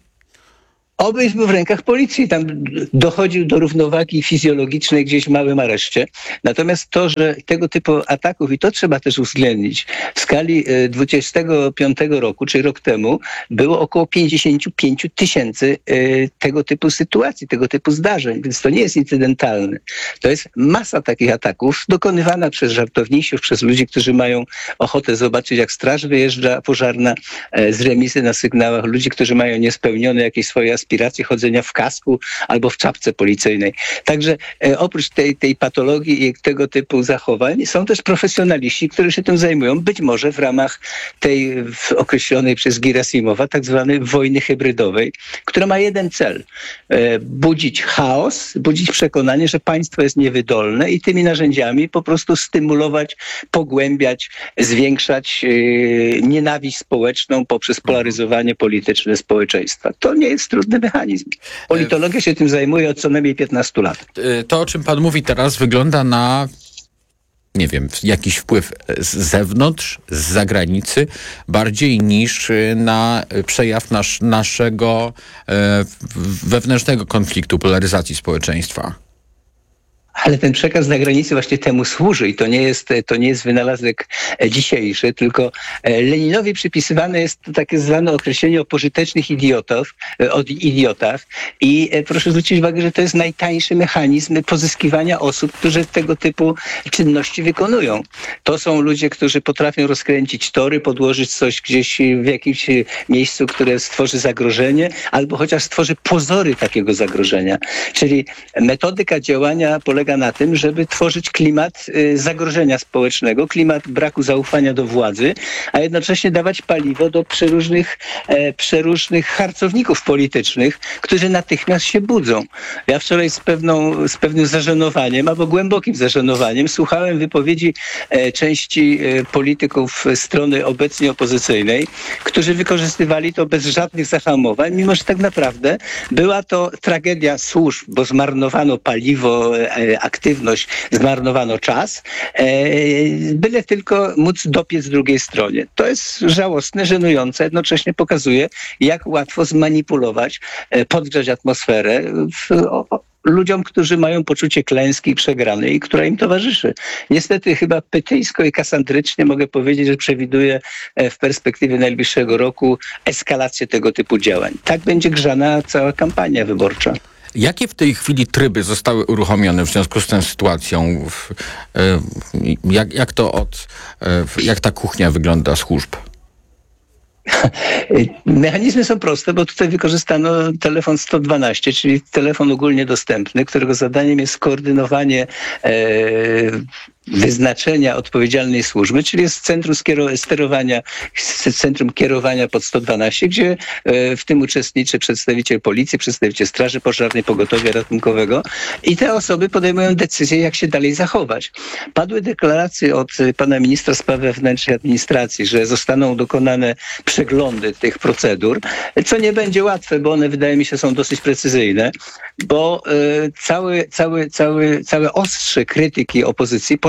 Oby był w rękach policji, tam dochodził do równowagi fizjologicznej gdzieś w małym areszcie. Natomiast to, że tego typu ataków, i to trzeba też uwzględnić, w skali dwudziestego piątego roku, czyli rok temu, było około pięćdziesiąt pięć tysięcy tego typu sytuacji, tego typu zdarzeń, więc to nie jest incydentalne. To jest masa takich ataków dokonywana przez żartownisiów, przez ludzi, którzy mają ochotę zobaczyć, jak straż wyjeżdża pożarna z remizy na sygnałach, ludzi, którzy mają niespełnione jakieś swoje aspiracje chodzenia w kasku albo w czapce policyjnej. Także e, oprócz tej, tej patologii i tego typu zachowań są też profesjonaliści, którzy się tym zajmują, być może w ramach tej w, określonej przez Gerasimowa tak zwanej wojny hybrydowej, która ma jeden cel. E, budzić chaos, budzić przekonanie, że państwo jest niewydolne i tymi narzędziami po prostu stymulować, pogłębiać, zwiększać e, nienawiść społeczną poprzez polaryzowanie polityczne społeczeństwa. To nie jest trudny mechanizm. Politologia się tym zajmuje od co najmniej piętnastu lat. To, o czym pan mówi teraz, wygląda na, nie wiem, jakiś wpływ z zewnątrz, z zagranicy, bardziej niż na przejaw nasz, naszego e, wewnętrznego konfliktu, polaryzacji społeczeństwa. Ale ten przekaz na granicy właśnie temu służy i to nie jest, to nie jest wynalazek dzisiejszy, tylko Leninowi przypisywane jest takie zwane określenie o pożytecznych idiotów, od idiotach i proszę zwrócić uwagę, że to jest najtańszy mechanizm pozyskiwania osób, którzy tego typu czynności wykonują. To są ludzie, którzy potrafią rozkręcić tory, podłożyć coś gdzieś w jakimś miejscu, które stworzy zagrożenie, albo chociaż stworzy pozory takiego zagrożenia. Czyli metodyka działania polega na tym, żeby tworzyć klimat y, zagrożenia społecznego, klimat braku zaufania do władzy, a jednocześnie dawać paliwo do przeróżnych, e, przeróżnych harcowników politycznych, którzy natychmiast się budzą. Ja wczoraj z, pewną, z pewnym zażenowaniem, albo głębokim zażenowaniem słuchałem wypowiedzi e, części e, polityków strony obecnie opozycyjnej, którzy wykorzystywali to bez żadnych zahamowań, mimo że tak naprawdę była to tragedia służb, bo zmarnowano paliwo, e, aktywność, zmarnowano czas, e, byle tylko móc dopiec drugiej stronie. To jest żałosne, żenujące, jednocześnie pokazuje, jak łatwo zmanipulować, e, podgrzać atmosferę w, o, ludziom, którzy mają poczucie klęski i przegranej i która im towarzyszy. Niestety chyba pytyjsko i kasandrycznie mogę powiedzieć, że przewiduję w perspektywie najbliższego roku eskalację tego typu działań. Tak będzie grzana cała kampania wyborcza. Jakie w tej chwili tryby zostały uruchomione w związku z tą sytuacją? Jak, jak to od, jak ta kuchnia wygląda służb? Mechanizmy są proste, bo tutaj wykorzystano telefon sto dwanaście, czyli telefon ogólnie dostępny, którego zadaniem jest skoordynowanie e, wyznaczenia odpowiedzialnej służby, czyli jest centrum sterowania, centrum kierowania pod sto dwanaście, gdzie e, w tym uczestniczy przedstawiciel policji, przedstawiciel straży pożarnej, pogotowia ratunkowego i te osoby podejmują decyzję, jak się dalej zachować. Padły deklaracje od pana ministra spraw wewnętrznych i administracji, że zostaną dokonane przeglądy tych procedur, co nie będzie łatwe, bo one wydaje mi się są dosyć precyzyjne, bo y, cały, cały, cały, całe ostrze krytyki opozycji poszło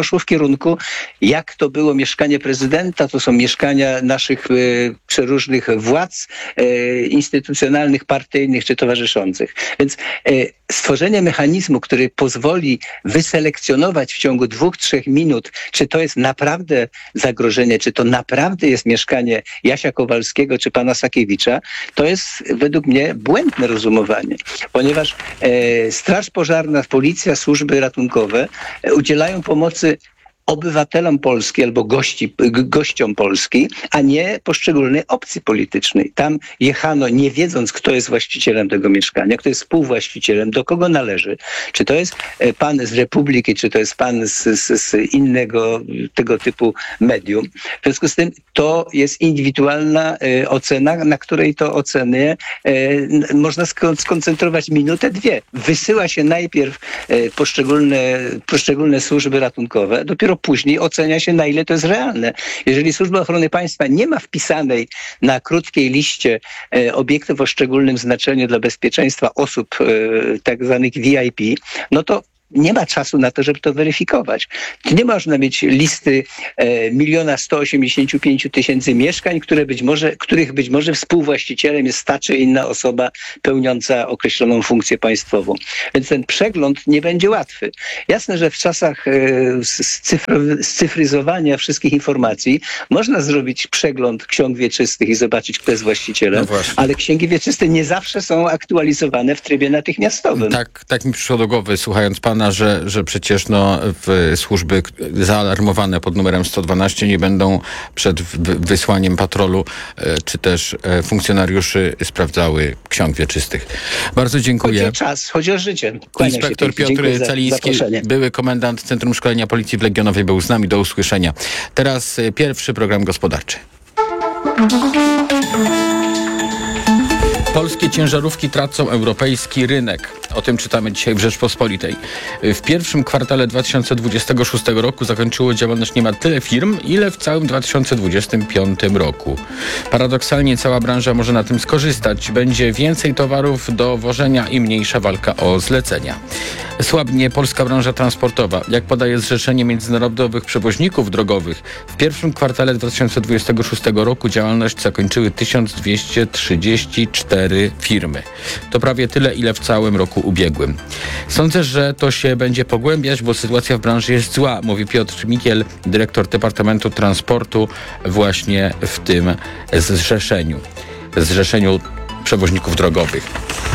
poszło w kierunku, jak to było mieszkanie prezydenta, to są mieszkania naszych y, przeróżnych władz y, instytucjonalnych, partyjnych czy towarzyszących. Więc y, stworzenie mechanizmu, który pozwoli wyselekcjonować w ciągu dwóch, trzech minut, czy to jest naprawdę zagrożenie, czy to naprawdę jest mieszkanie Jasia Kowalskiego czy pana Sakiewicza, to jest według mnie błędne rozumowanie, ponieważ e, Straż Pożarna, Policja, służby ratunkowe e, udzielają pomocy obywatelom Polski albo gości, gościom Polski, a nie poszczególnej opcji politycznej. Tam jechano nie wiedząc, kto jest właścicielem tego mieszkania, kto jest współwłaścicielem, do kogo należy. Czy to jest pan z Republiki, czy to jest pan z, z, z innego tego typu medium. W związku z tym to jest indywidualna e, ocena, na której to ocenie e, można sk- skoncentrować minutę, dwie. Wysyła się najpierw e, poszczególne, poszczególne służby ratunkowe, dopiero później ocenia się, na ile to jest realne. Jeżeli Służba Ochrony Państwa nie ma wpisanej na krótkiej liście e, obiektów o szczególnym znaczeniu dla bezpieczeństwa osób e, tak zwanych V I P, no to nie ma czasu na to, żeby to weryfikować. Nie można mieć listy e, miliona sto osiemdziesiąt pięć tysięcy mieszkań, które być może, których być może współwłaścicielem jest ta czy inna osoba pełniąca określoną funkcję państwową. Więc ten przegląd nie będzie łatwy. Jasne, że w czasach e, scyfry, scyfryzowania wszystkich informacji można zrobić przegląd ksiąg wieczystych i zobaczyć, kto jest właścicielem, no ale księgi wieczyste nie zawsze są aktualizowane w trybie natychmiastowym. Tak, tak mi przyszło do głowy, słuchając pana, że, że przecież no, w służby zaalarmowane pod numerem sto dwanaście nie będą przed w, wysłaniem patrolu e, czy też e, funkcjonariuszy sprawdzały ksiąg wieczystych. Bardzo dziękuję. Chodzi o czas, chodzi o życie. Kłaniam Inspektor się, Piotr za Celiński, były komendant Centrum Szkolenia Policji w Legionowej, był z nami. Do usłyszenia. Teraz e, pierwszy program gospodarczy. Polskie ciężarówki tracą europejski rynek. O tym czytamy dzisiaj w Rzeczpospolitej. W pierwszym kwartale dwa tysiące dwudziestego szóstego roku zakończyło działalność niemal tyle firm, ile w całym dwa tysiące dwudziestym piątym roku. Paradoksalnie cała branża może na tym skorzystać. Będzie więcej towarów do wożenia i mniejsza walka o zlecenia. Słabnie polska branża transportowa. Jak podaje Zrzeszenie Międzynarodowych Przewoźników Drogowych, w pierwszym kwartale dwa tysiące dwudziestego szóstego roku działalność zakończyły tysiąc dwieście trzydzieści cztery firmy. To prawie tyle, ile w całym roku ubiegłym. Sądzę, że to się będzie pogłębiać, bo sytuacja w branży jest zła, mówi Piotr Mikiel, dyrektor Departamentu Transportu właśnie w tym zrzeszeniu, zrzeszeniu przewoźników drogowych.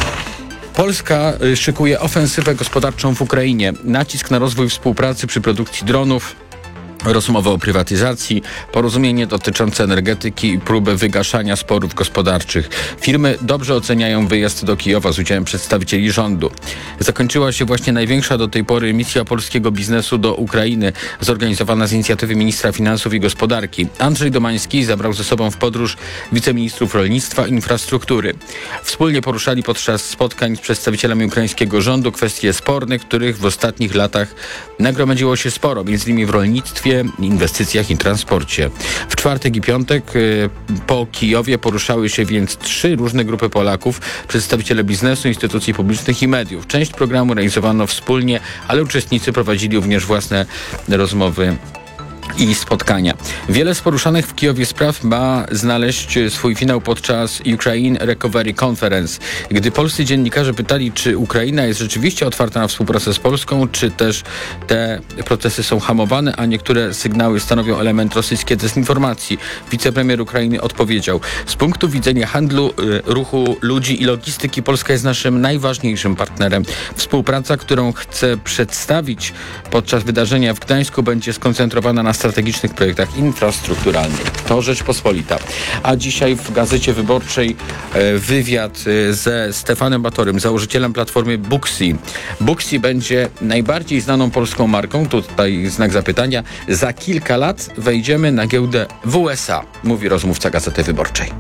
Polska szykuje ofensywę gospodarczą w Ukrainie. Nacisk na rozwój współpracy przy produkcji dronów, rozmowa o prywatyzacji, porozumienie dotyczące energetyki i próbę wygaszania sporów gospodarczych. Firmy dobrze oceniają wyjazd do Kijowa z udziałem przedstawicieli rządu. Zakończyła się właśnie największa do tej pory misja polskiego biznesu do Ukrainy, zorganizowana z inicjatywy ministra finansów i gospodarki. Andrzej Domański zabrał ze sobą w podróż wiceministrów rolnictwa i infrastruktury. Wspólnie poruszali podczas spotkań z przedstawicielami ukraińskiego rządu kwestie sporne, których w ostatnich latach nagromadziło się sporo, między innymi w rolnictwie, inwestycjach i transporcie. W czwartek i piątek y, po Kijowie poruszały się więc trzy różne grupy Polaków, przedstawiciele biznesu, instytucji publicznych i mediów. Część programu realizowano wspólnie, ale uczestnicy prowadzili również własne rozmowy i spotkania. Wiele z poruszanych w Kijowie spraw ma znaleźć swój finał podczas Ukraine Recovery Conference. Gdy polscy dziennikarze pytali, czy Ukraina jest rzeczywiście otwarta na współpracę z Polską, czy też te procesy są hamowane, a niektóre sygnały stanowią element rosyjskiej dezinformacji, wicepremier Ukrainy odpowiedział: z punktu widzenia handlu, ruchu ludzi i logistyki Polska jest naszym najważniejszym partnerem. Współpraca, którą chcę przedstawić podczas wydarzenia w Gdańsku, będzie skoncentrowana na strategicznych projektach infrastrukturalnych. To Rzeczpospolita. A dzisiaj w Gazecie Wyborczej e, wywiad e, ze Stefanem Batorym, założycielem platformy Booksy. Booksy będzie najbardziej znaną polską marką, tutaj znak zapytania. Za kilka lat wejdziemy na giełdę w U S A, mówi rozmówca Gazety Wyborczej.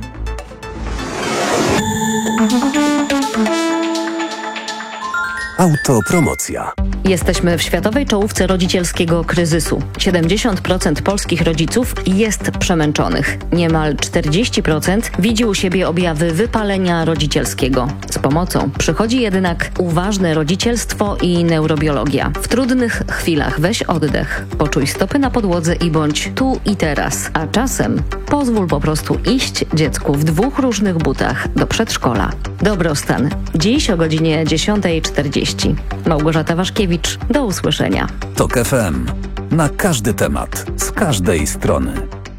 Autopromocja. Jesteśmy w światowej czołówce rodzicielskiego kryzysu. siedemdziesiąt procent polskich rodziców jest przemęczonych. Niemal czterdzieści procent widzi u siebie objawy wypalenia rodzicielskiego. Z pomocą przychodzi jednak uważne rodzicielstwo i neurobiologia. W trudnych chwilach weź oddech, poczuj stopy na podłodze i bądź tu i teraz. A czasem pozwól po prostu iść dziecku w dwóch różnych butach do przedszkola. Dobrostan. Dziś o godzinie dziesiąta czterdzieści. Małgorzata Waszkiewicz. Do usłyszenia. Tok F M. Na każdy temat. Z każdej strony.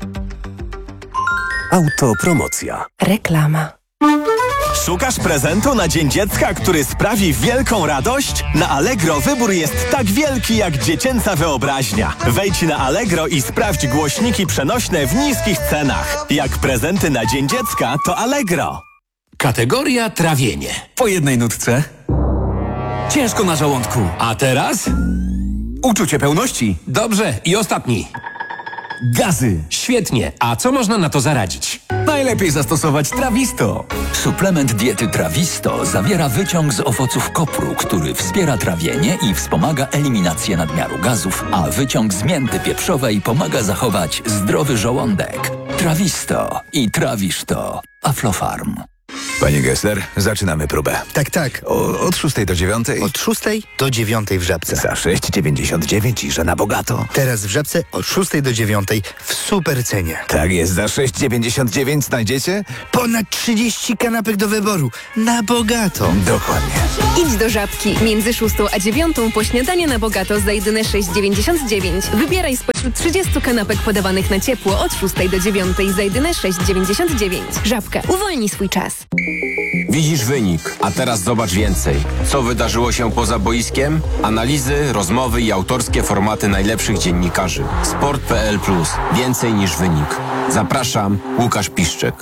Autopromocja. Reklama. Szukasz prezentu na Dzień Dziecka, który sprawi wielką radość? Na Allegro wybór jest tak wielki jak dziecięca wyobraźnia. Wejdź na Allegro i sprawdź głośniki przenośne w niskich cenach. Jak prezenty na Dzień Dziecka, to Allegro. Kategoria trawienie. Po jednej nutce. Ciężko na żołądku. A teraz? Uczucie pełności. Dobrze, i ostatni. Gazy. Świetnie. A co można na to zaradzić? Najlepiej zastosować Trawisto. Suplement diety Trawisto zawiera wyciąg z owoców kopru, który wspiera trawienie i wspomaga eliminację nadmiaru gazów, a wyciąg z mięty pieprzowej pomaga zachować zdrowy żołądek. Trawisto i trawisz to. Aflofarm. Panie Gessler, zaczynamy próbę. Tak, tak. O, od szóstej do dziewiątej? Od szóstej do dziewiątej w Żabce. Za sześć dziewięćdziesiąt dziewięć i że na bogato. Teraz w Żabce od szóstej do dziewiątej w super cenie. Tak jest, za sześć dziewięćdziesiąt dziewięć znajdziecie? Ponad trzydzieści kanapek do wyboru. Na bogato. Dokładnie. Idź do Żabki. Między szóstą a dziewiątą po śniadanie na bogato za jedyne sześć dziewięćdziesiąt dziewięć. Wybieraj spośród trzydziestu kanapek podawanych na ciepło od szóstej do dziewiątej za jedyne sześć dziewięćdziesiąt dziewięć. Żabka. Uwolnij swój czas. Widzisz wynik, a teraz zobacz więcej. Co wydarzyło się poza boiskiem? Analizy, rozmowy i autorskie formaty najlepszych dziennikarzy. sport kropka p l plus. Więcej niż wynik. Zapraszam, Łukasz Piszczek.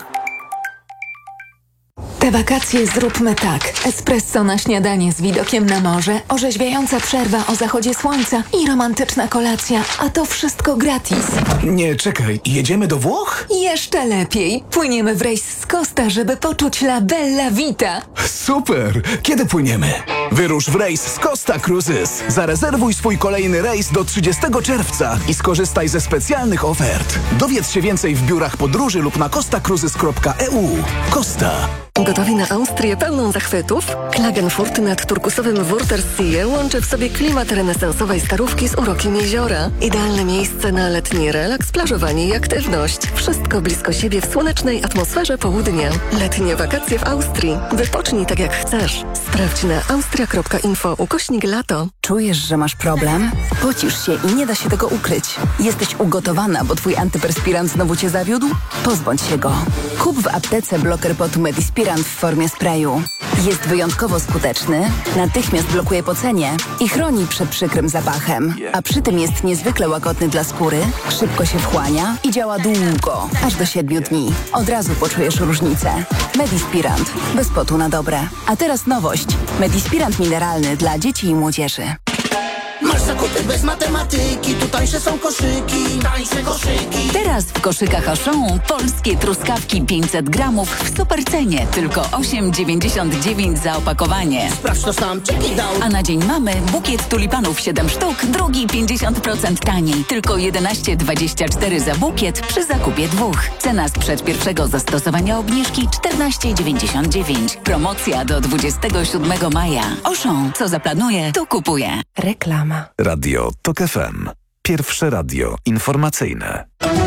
Te wakacje zróbmy tak. Espresso na śniadanie z widokiem na morze, orzeźwiająca przerwa o zachodzie słońca i romantyczna kolacja. A to wszystko gratis. Nie, czekaj. Jedziemy do Włoch? Jeszcze lepiej. Płyniemy w rejs z Costa, żeby poczuć la bella vita. Super! Kiedy płyniemy? Wyrusz w rejs z Costa Cruises. Zarezerwuj swój kolejny rejs do trzydziestego czerwca i skorzystaj ze specjalnych ofert. Dowiedz się więcej w biurach podróży lub na costa cruises kropka e u. Costa. Gotowi na Austrię pełną zachwytów? Klagenfurt nad turkusowym Wörthersee łączy w sobie klimat renesansowej starówki z urokiem jeziora. Idealne miejsce na letni relaks, plażowanie i aktywność. Wszystko blisko siebie w słonecznej atmosferze południa. Letnie wakacje w Austrii. Wypocznij tak jak chcesz. Sprawdź na austria kropka info ukośnik lato. Czujesz, że masz problem? Pocisz się i nie da się tego ukryć. Jesteś ugotowana, bo twój antyperspirant znowu cię zawiódł? Pozbądź się go. Kup w aptece bloker potu Medispirant w formie sprayu. Jest wyjątkowo skuteczny, natychmiast blokuje pocenie i chroni przed przykrym zapachem. A przy tym jest niezwykle łagodny dla skóry, szybko się wchłania i działa długo, aż do siedmiu dni. Od razu poczujesz różnicę. Medispirant. Bez potu na dobre. A teraz nowość. Medispirant mineralny dla dzieci i młodzieży. Masz zakupy bez matematyki, tu tańsze są koszyki, tańsze koszyki. Teraz w koszykach Auchan polskie truskawki pięćset gramów w supercenie, tylko osiem dziewięćdziesiąt dziewięć za opakowanie. Sprawdź to sam, czeki dał. A na dzień mamy bukiet tulipanów siedem sztuk, drugi pięćdziesiąt procent taniej, tylko jedenaście dwadzieścia cztery za bukiet przy zakupie dwóch. Cena sprzed pierwszego zastosowania obniżki czternaście dziewięćdziesiąt dziewięć. Promocja do dwudziestego siódmego maja. Auchan, co zaplanuje, to kupuje. Reklama. Radio Tok F M. Pierwsze radio informacyjne.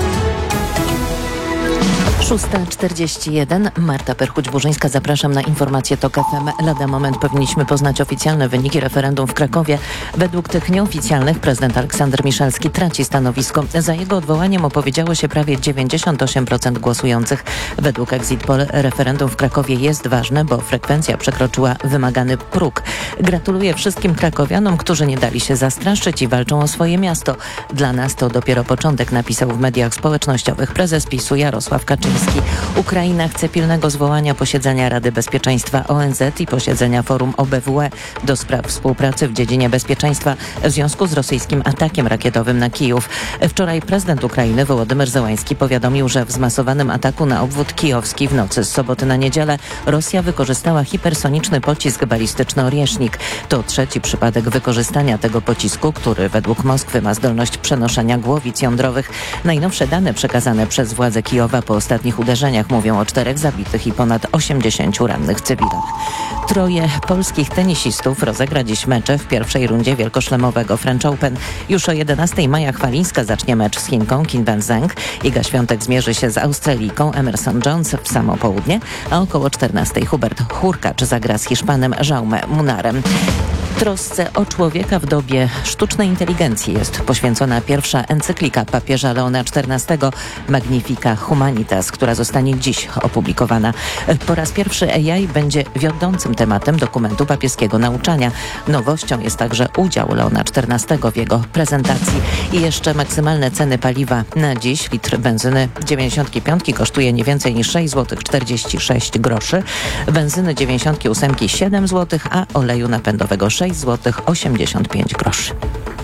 szósta czterdzieści jeden. Marta Perchuć-Burzyńska. Zapraszam na informację Tok F M. Lada moment powinniśmy poznać oficjalne wyniki referendum w Krakowie. Według tych nieoficjalnych prezydent Aleksander Miszalski traci stanowisko. Za jego odwołaniem opowiedziało się prawie dziewięćdziesiąt osiem procent głosujących. Według Exit Poll referendum w Krakowie jest ważne, bo frekwencja przekroczyła wymagany próg. Gratuluję wszystkim krakowianom, którzy nie dali się zastraszyć i walczą o swoje miasto. Dla nas to dopiero początek, napisał w mediach społecznościowych prezes PiSu Jarosław Kaczyński. Polski. Ukraina chce pilnego zwołania posiedzenia Rady Bezpieczeństwa O N Z i posiedzenia Forum O B W E do spraw współpracy w dziedzinie bezpieczeństwa w związku z rosyjskim atakiem rakietowym na Kijów. Wczoraj prezydent Ukrainy Wołodymyr Zełański powiadomił, że w zmasowanym ataku na obwód kijowski w nocy z soboty na niedzielę Rosja wykorzystała hipersoniczny pocisk balistyczny Oriesznik. To trzeci przypadek wykorzystania tego pocisku, który według Moskwy ma zdolność przenoszenia głowic jądrowych. Najnowsze dane przekazane przez władze Kijowa po ostatnich uderzeniach mówią o czterech zabitych i ponad osiemdziesięciu rannych cywilach. Troje polskich tenisistów rozegra dziś mecze w pierwszej rundzie wielkoszlemowego French Open. Już o jedenastej Maja Chwalińska zacznie mecz z Chinką Qin Wenzheng. Iga Świątek zmierzy się z Australijką Emerson Jones w samo południe, a około czternastej Hubert Hurkacz zagra z Hiszpanem Jaume Munarem. Trosce o człowieka w dobie sztucznej inteligencji jest poświęcona pierwsza encyklika papieża Leona czternastego Magnifica Humanitas, która zostanie dziś opublikowana. Po raz pierwszy A I będzie wiodącym tematem dokumentu papieskiego nauczania. Nowością jest także udział Leona czternastego w jego prezentacji. I jeszcze maksymalne ceny paliwa na dziś. Litr benzyny dziewięćdziesiątki piątki kosztuje nie więcej niż sześć złotych czterdzieści sześć groszy, benzyny dziewięćdziesiątki ósemki siedem złotych, a oleju napędowego sześć złotych osiemdziesiąt pięć groszy.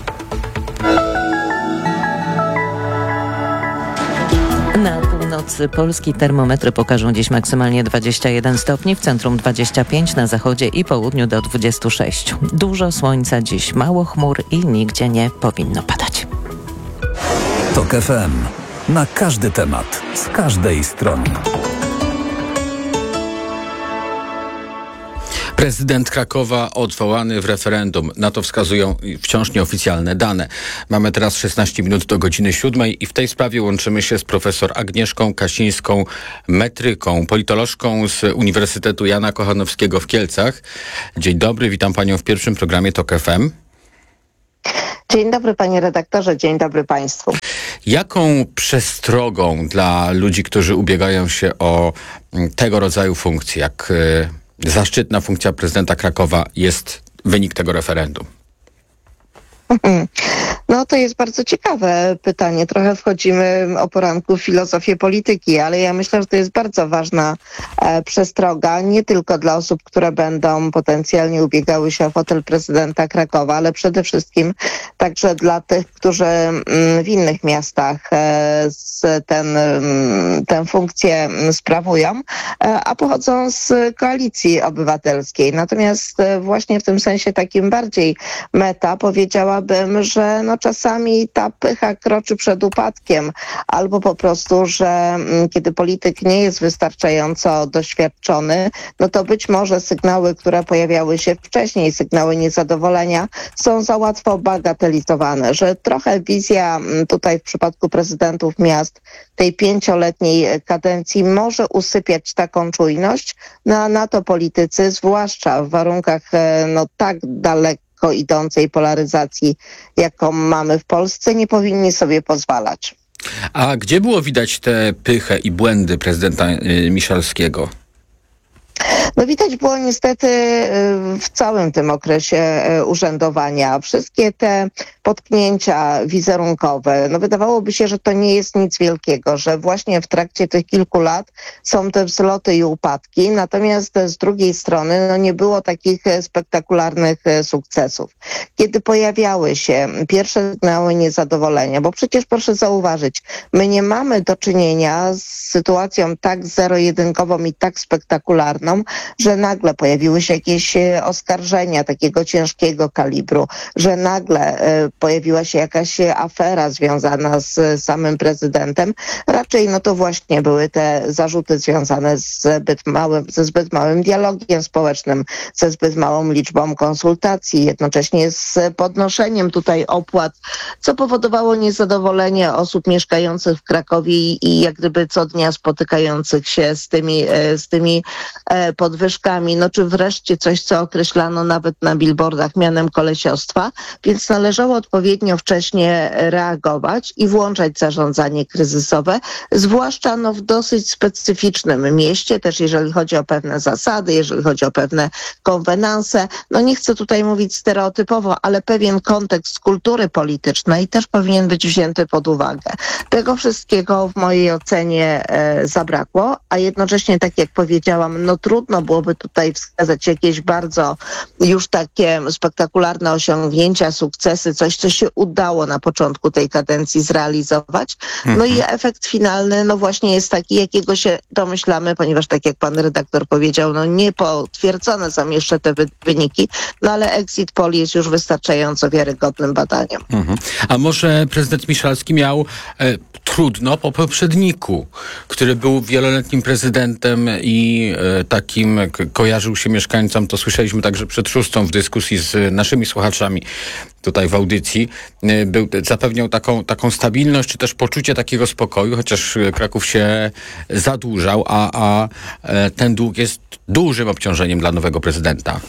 Na północy Polski termometry pokażą dziś maksymalnie dwadzieścia jeden stopni, w centrum dwadzieścia pięć, na zachodzie i południu do dwudziestu sześciu. Dużo słońca dziś, mało chmur i nigdzie nie powinno padać. TOK F M. Na każdy temat, z każdej strony. Prezydent Krakowa odwołany w referendum. Na to wskazują wciąż nieoficjalne dane. Mamy teraz szesnaście minut do godziny siódmej i w tej sprawie łączymy się z profesor Agnieszką Kasińską, metryką, politolożką z Uniwersytetu Jana Kochanowskiego w Kielcach. Dzień dobry, witam panią w pierwszym programie TOK F M. Dzień dobry panie redaktorze, dzień dobry państwu. Jaką przestrogą dla ludzi, którzy ubiegają się o tego rodzaju funkcje, jak zaszczytna funkcja prezydenta Krakowa, jest wynik tego referendum? No to jest bardzo ciekawe pytanie. Trochę wchodzimy o poranku w filozofię polityki, ale ja myślę, że to jest bardzo ważna e, przestroga, nie tylko dla osób, które będą potencjalnie ubiegały się o fotel prezydenta Krakowa, ale przede wszystkim także dla tych, którzy mm, w innych miastach e, z ten, mm, tę funkcję sprawują, e, a pochodzą z Koalicji Obywatelskiej. Natomiast e, właśnie w tym sensie takim bardziej meta powiedziałabym, że no czasami ta pycha kroczy przed upadkiem, albo po prostu, że mm, kiedy polityk nie jest wystarczająco doświadczony, no to być może sygnały, które pojawiały się wcześniej, sygnały niezadowolenia, są za łatwo bagatelizowane, że trochę wizja mm, tutaj w przypadku prezydentów miast tej pięcioletniej kadencji może usypiać taką czujność, no a na to politycy, zwłaszcza w warunkach e, no tak daleko idącej polaryzacji, jaką mamy w Polsce, nie powinni sobie pozwalać. A gdzie było widać tę pychę i błędy prezydenta y, Miszalskiego? No widać było niestety w całym tym okresie urzędowania. Wszystkie te potknięcia wizerunkowe, no wydawałoby się, że to nie jest nic wielkiego, że właśnie w trakcie tych kilku lat są te wzloty i upadki, natomiast z drugiej strony no nie było takich spektakularnych sukcesów. Kiedy pojawiały się pierwsze sygnały niezadowolenia, bo przecież proszę zauważyć, my nie mamy do czynienia z sytuacją tak zero-jedynkową i tak spektakularną, że nagle pojawiły się jakieś oskarżenia takiego ciężkiego kalibru, że nagle e, pojawiła się jakaś afera związana z samym prezydentem. Raczej no to właśnie były te zarzuty związane z zbyt małym, ze zbyt małym dialogiem społecznym, ze zbyt małą liczbą konsultacji, jednocześnie z podnoszeniem tutaj opłat, co powodowało niezadowolenie osób mieszkających w Krakowie i, i jak gdyby co dnia spotykających się z tymi, z tymi e, podwyżkami, no czy wreszcie coś, co określano nawet na billboardach mianem kolesiostwa, więc należało odpowiednio wcześnie reagować i włączać zarządzanie kryzysowe, zwłaszcza no, w dosyć specyficznym mieście, też jeżeli chodzi o pewne zasady, jeżeli chodzi o pewne konwenanse. No nie chcę tutaj mówić stereotypowo, ale pewien kontekst kultury politycznej też powinien być wzięty pod uwagę. Tego wszystkiego w mojej ocenie e, zabrakło, a jednocześnie, tak jak powiedziałam, no trudno byłoby tutaj wskazać jakieś bardzo już takie spektakularne osiągnięcia, sukcesy, coś, co się udało na początku tej kadencji zrealizować. No i efekt finalny, no właśnie jest taki, jakiego się domyślamy, ponieważ tak jak pan redaktor powiedział, no nie potwierdzone są jeszcze te wy- wyniki, no ale exit poll jest już wystarczająco wiarygodnym badaniem. Mhm. A może prezydent Miszalski miał e, trudno po poprzedniku, który był wieloletnim prezydentem i e, takim k- kojarzył się mieszkańcom, to słyszeliśmy także przed szóstą w dyskusji z naszymi słuchaczami tutaj w audycji, e, był, zapewniał taką, taką stabilność, czy też poczucie takiego spokoju, chociaż Kraków się zadłużał, a, a e, ten dług jest dużym obciążeniem dla nowego prezydenta.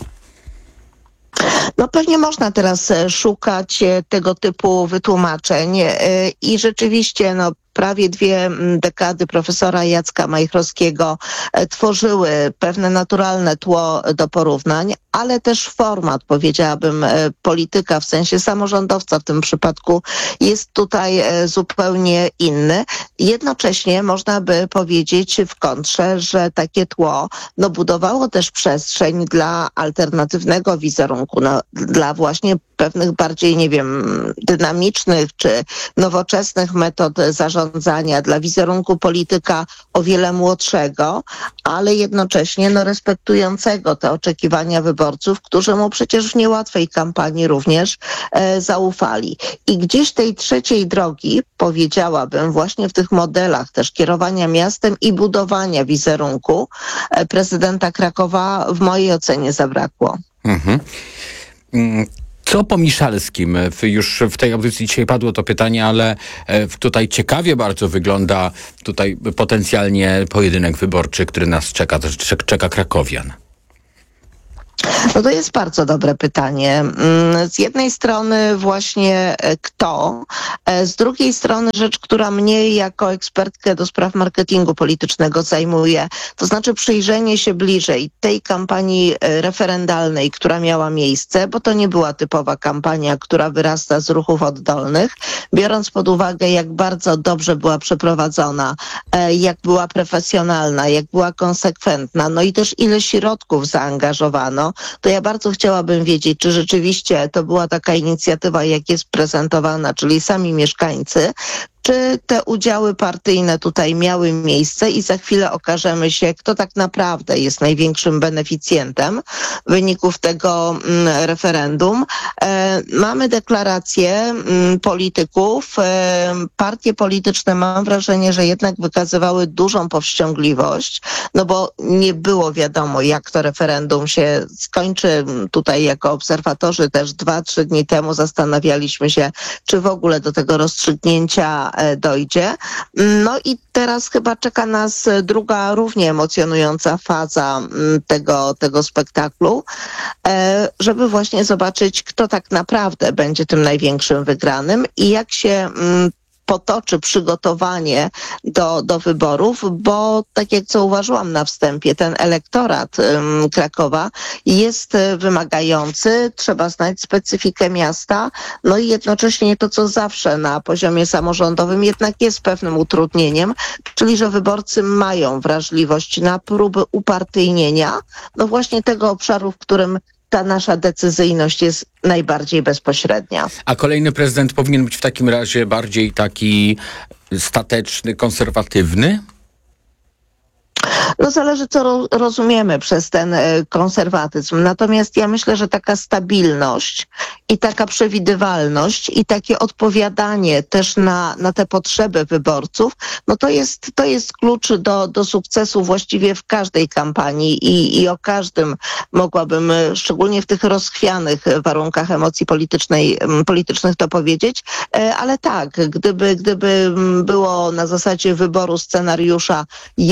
No pewnie można teraz e, szukać e, tego typu wytłumaczeń e, i rzeczywiście no prawie dwie mm, dekady profesora Jacka Majchrowskiego e, tworzyły pewne naturalne tło do porównań, ale też format, powiedziałabym, e, polityka w sensie samorządowca w tym przypadku jest tutaj e, zupełnie inny. Jednocześnie można by powiedzieć w kontrze, że takie tło no, budowało też przestrzeń dla alternatywnego wizerunku, no, dla właśnie pewnych bardziej, nie wiem, dynamicznych czy nowoczesnych metod zarządzania, dla wizerunku polityka o wiele młodszego, ale jednocześnie no, respektującego te oczekiwania wyborców, którzy mu przecież w niełatwej kampanii również e, zaufali. I gdzieś tej trzeciej drogi, powiedziałabym, właśnie w tych modelach też kierowania miastem i budowania wizerunku e, prezydenta Krakowa w mojej ocenie zabrakło. Mhm. Mm. Co po Miszalskim? Już w tej audycji dzisiaj padło to pytanie, ale tutaj ciekawie bardzo wygląda tutaj potencjalnie pojedynek wyborczy, który nas czeka, czeka krakowian. No to jest bardzo dobre pytanie. Z jednej strony właśnie kto, z drugiej strony rzecz, która mnie jako ekspertkę do spraw marketingu politycznego zajmuje, to znaczy przyjrzenie się bliżej tej kampanii referendalnej, która miała miejsce, bo to nie była typowa kampania, która wyrasta z ruchów oddolnych, biorąc pod uwagę, jak bardzo dobrze była przeprowadzona, jak była profesjonalna, jak była konsekwentna, no i też ile środków zaangażowano, to ja bardzo chciałabym wiedzieć, czy rzeczywiście to była taka inicjatywa, jak jest prezentowana, czyli sami mieszkańcy, czy te udziały partyjne tutaj miały miejsce i za chwilę okażemy się, kto tak naprawdę jest największym beneficjentem wyników tego mm, referendum. E, mamy deklaracje mm, polityków. E, partie polityczne, mam wrażenie, że jednak wykazywały dużą powściągliwość, no bo nie było wiadomo, jak to referendum się skończy. Tutaj jako obserwatorzy też dwa, trzy dni temu zastanawialiśmy się, czy w ogóle do tego rozstrzygnięcia dojdzie. No i teraz chyba czeka nas druga, równie emocjonująca faza tego, tego spektaklu, żeby właśnie zobaczyć, kto tak naprawdę będzie tym największym wygranym i jak się potoczy przygotowanie do, do wyborów, bo tak jak zauważyłam na wstępie, ten elektorat um, Krakowa jest wymagający, trzeba znać specyfikę miasta, no i jednocześnie to, co zawsze na poziomie samorządowym jednak jest pewnym utrudnieniem, czyli że wyborcy mają wrażliwość na próby upartyjnienia, no właśnie tego obszaru, w którym ta nasza decyzyjność jest najbardziej bezpośrednia. A kolejny prezydent powinien być w takim razie bardziej taki stateczny, konserwatywny? No zależy, co ro- rozumiemy przez ten e, konserwatyzm. Natomiast ja myślę, że taka stabilność i taka przewidywalność i takie odpowiadanie też na, na te potrzeby wyborców, no to jest, to jest klucz do, do sukcesu właściwie w każdej kampanii i, i o każdym mogłabym, szczególnie w tych rozchwianych warunkach emocji politycznej, politycznych to powiedzieć, e, ale tak, gdyby, gdyby było na zasadzie wyboru scenariusza, jaki wizerunek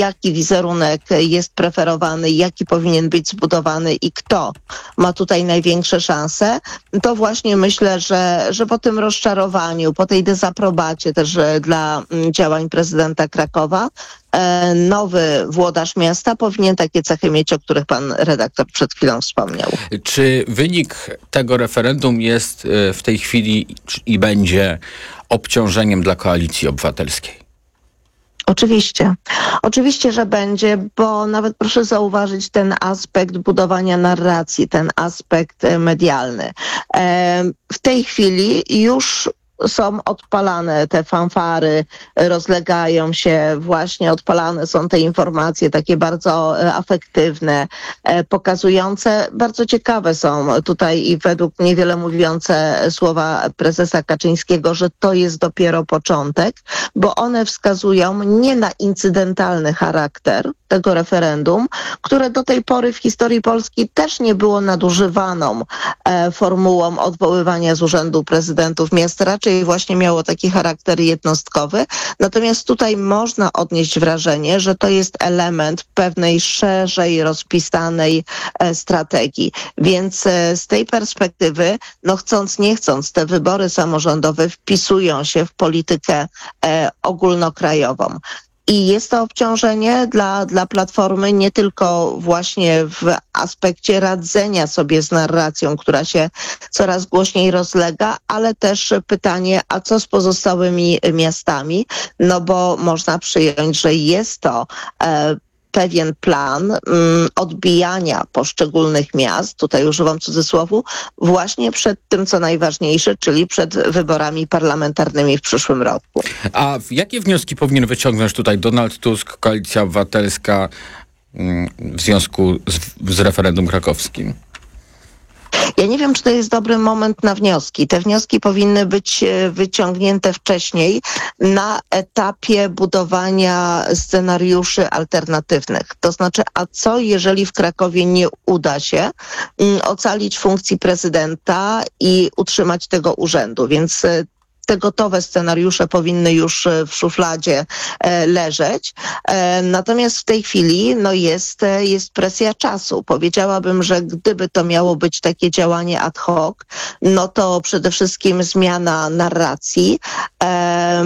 wizerunek jest preferowany, jaki powinien być zbudowany i kto ma tutaj największe szanse, to właśnie myślę, że, że po tym rozczarowaniu, po tej dezaprobacie też e, dla m, działań prezydenta Krakowa, e, nowy włodarz miasta powinien takie cechy mieć, o których pan redaktor przed chwilą wspomniał. Czy wynik tego referendum jest e, w tej chwili i będzie obciążeniem dla Koalicji Obywatelskiej? Oczywiście. Oczywiście, że będzie, bo nawet proszę zauważyć ten aspekt budowania narracji, ten aspekt e, medialny. E, w tej chwili już są odpalane te fanfary, rozlegają się, właśnie odpalane są te informacje takie bardzo e, afektywne, e, pokazujące, bardzo ciekawe są tutaj i według mnie wiele mówiące słowa prezesa Kaczyńskiego, że to jest dopiero początek, bo one wskazują nie na incydentalny charakter tego referendum, które do tej pory w historii Polski też nie było nadużywaną e, formułą odwoływania z urzędu prezydentów miast, raczej właśnie miało taki charakter jednostkowy. Natomiast tutaj można odnieść wrażenie, że to jest element pewnej szerzej rozpisanej e, strategii. Więc e, z tej perspektywy, no chcąc nie chcąc, te wybory samorządowe wpisują się w politykę e, ogólnokrajową. I jest to obciążenie dla, dla Platformy nie tylko właśnie w aspekcie radzenia sobie z narracją, która się coraz głośniej rozlega, ale też pytanie, a co z pozostałymi miastami? No bo można przyjąć, że jest to e, pewien plan mm, odbijania poszczególnych miast, tutaj używam cudzysłowu, właśnie przed tym, co najważniejsze, czyli przed wyborami parlamentarnymi w przyszłym roku. A jakie wnioski powinien wyciągnąć tutaj Donald Tusk, Koalicja Obywatelska mm, w związku z, z referendum krakowskim? Ja nie wiem, czy to jest dobry moment na wnioski. Te wnioski powinny być wyciągnięte wcześniej na etapie budowania scenariuszy alternatywnych. To znaczy, a co jeżeli w Krakowie nie uda się um, ocalić funkcji prezydenta i utrzymać tego urzędu? Więc te gotowe scenariusze powinny już w szufladzie e, leżeć. E, natomiast w tej chwili no jest, jest presja czasu. Powiedziałabym, że gdyby to miało być takie działanie ad hoc, no to przede wszystkim zmiana narracji, e,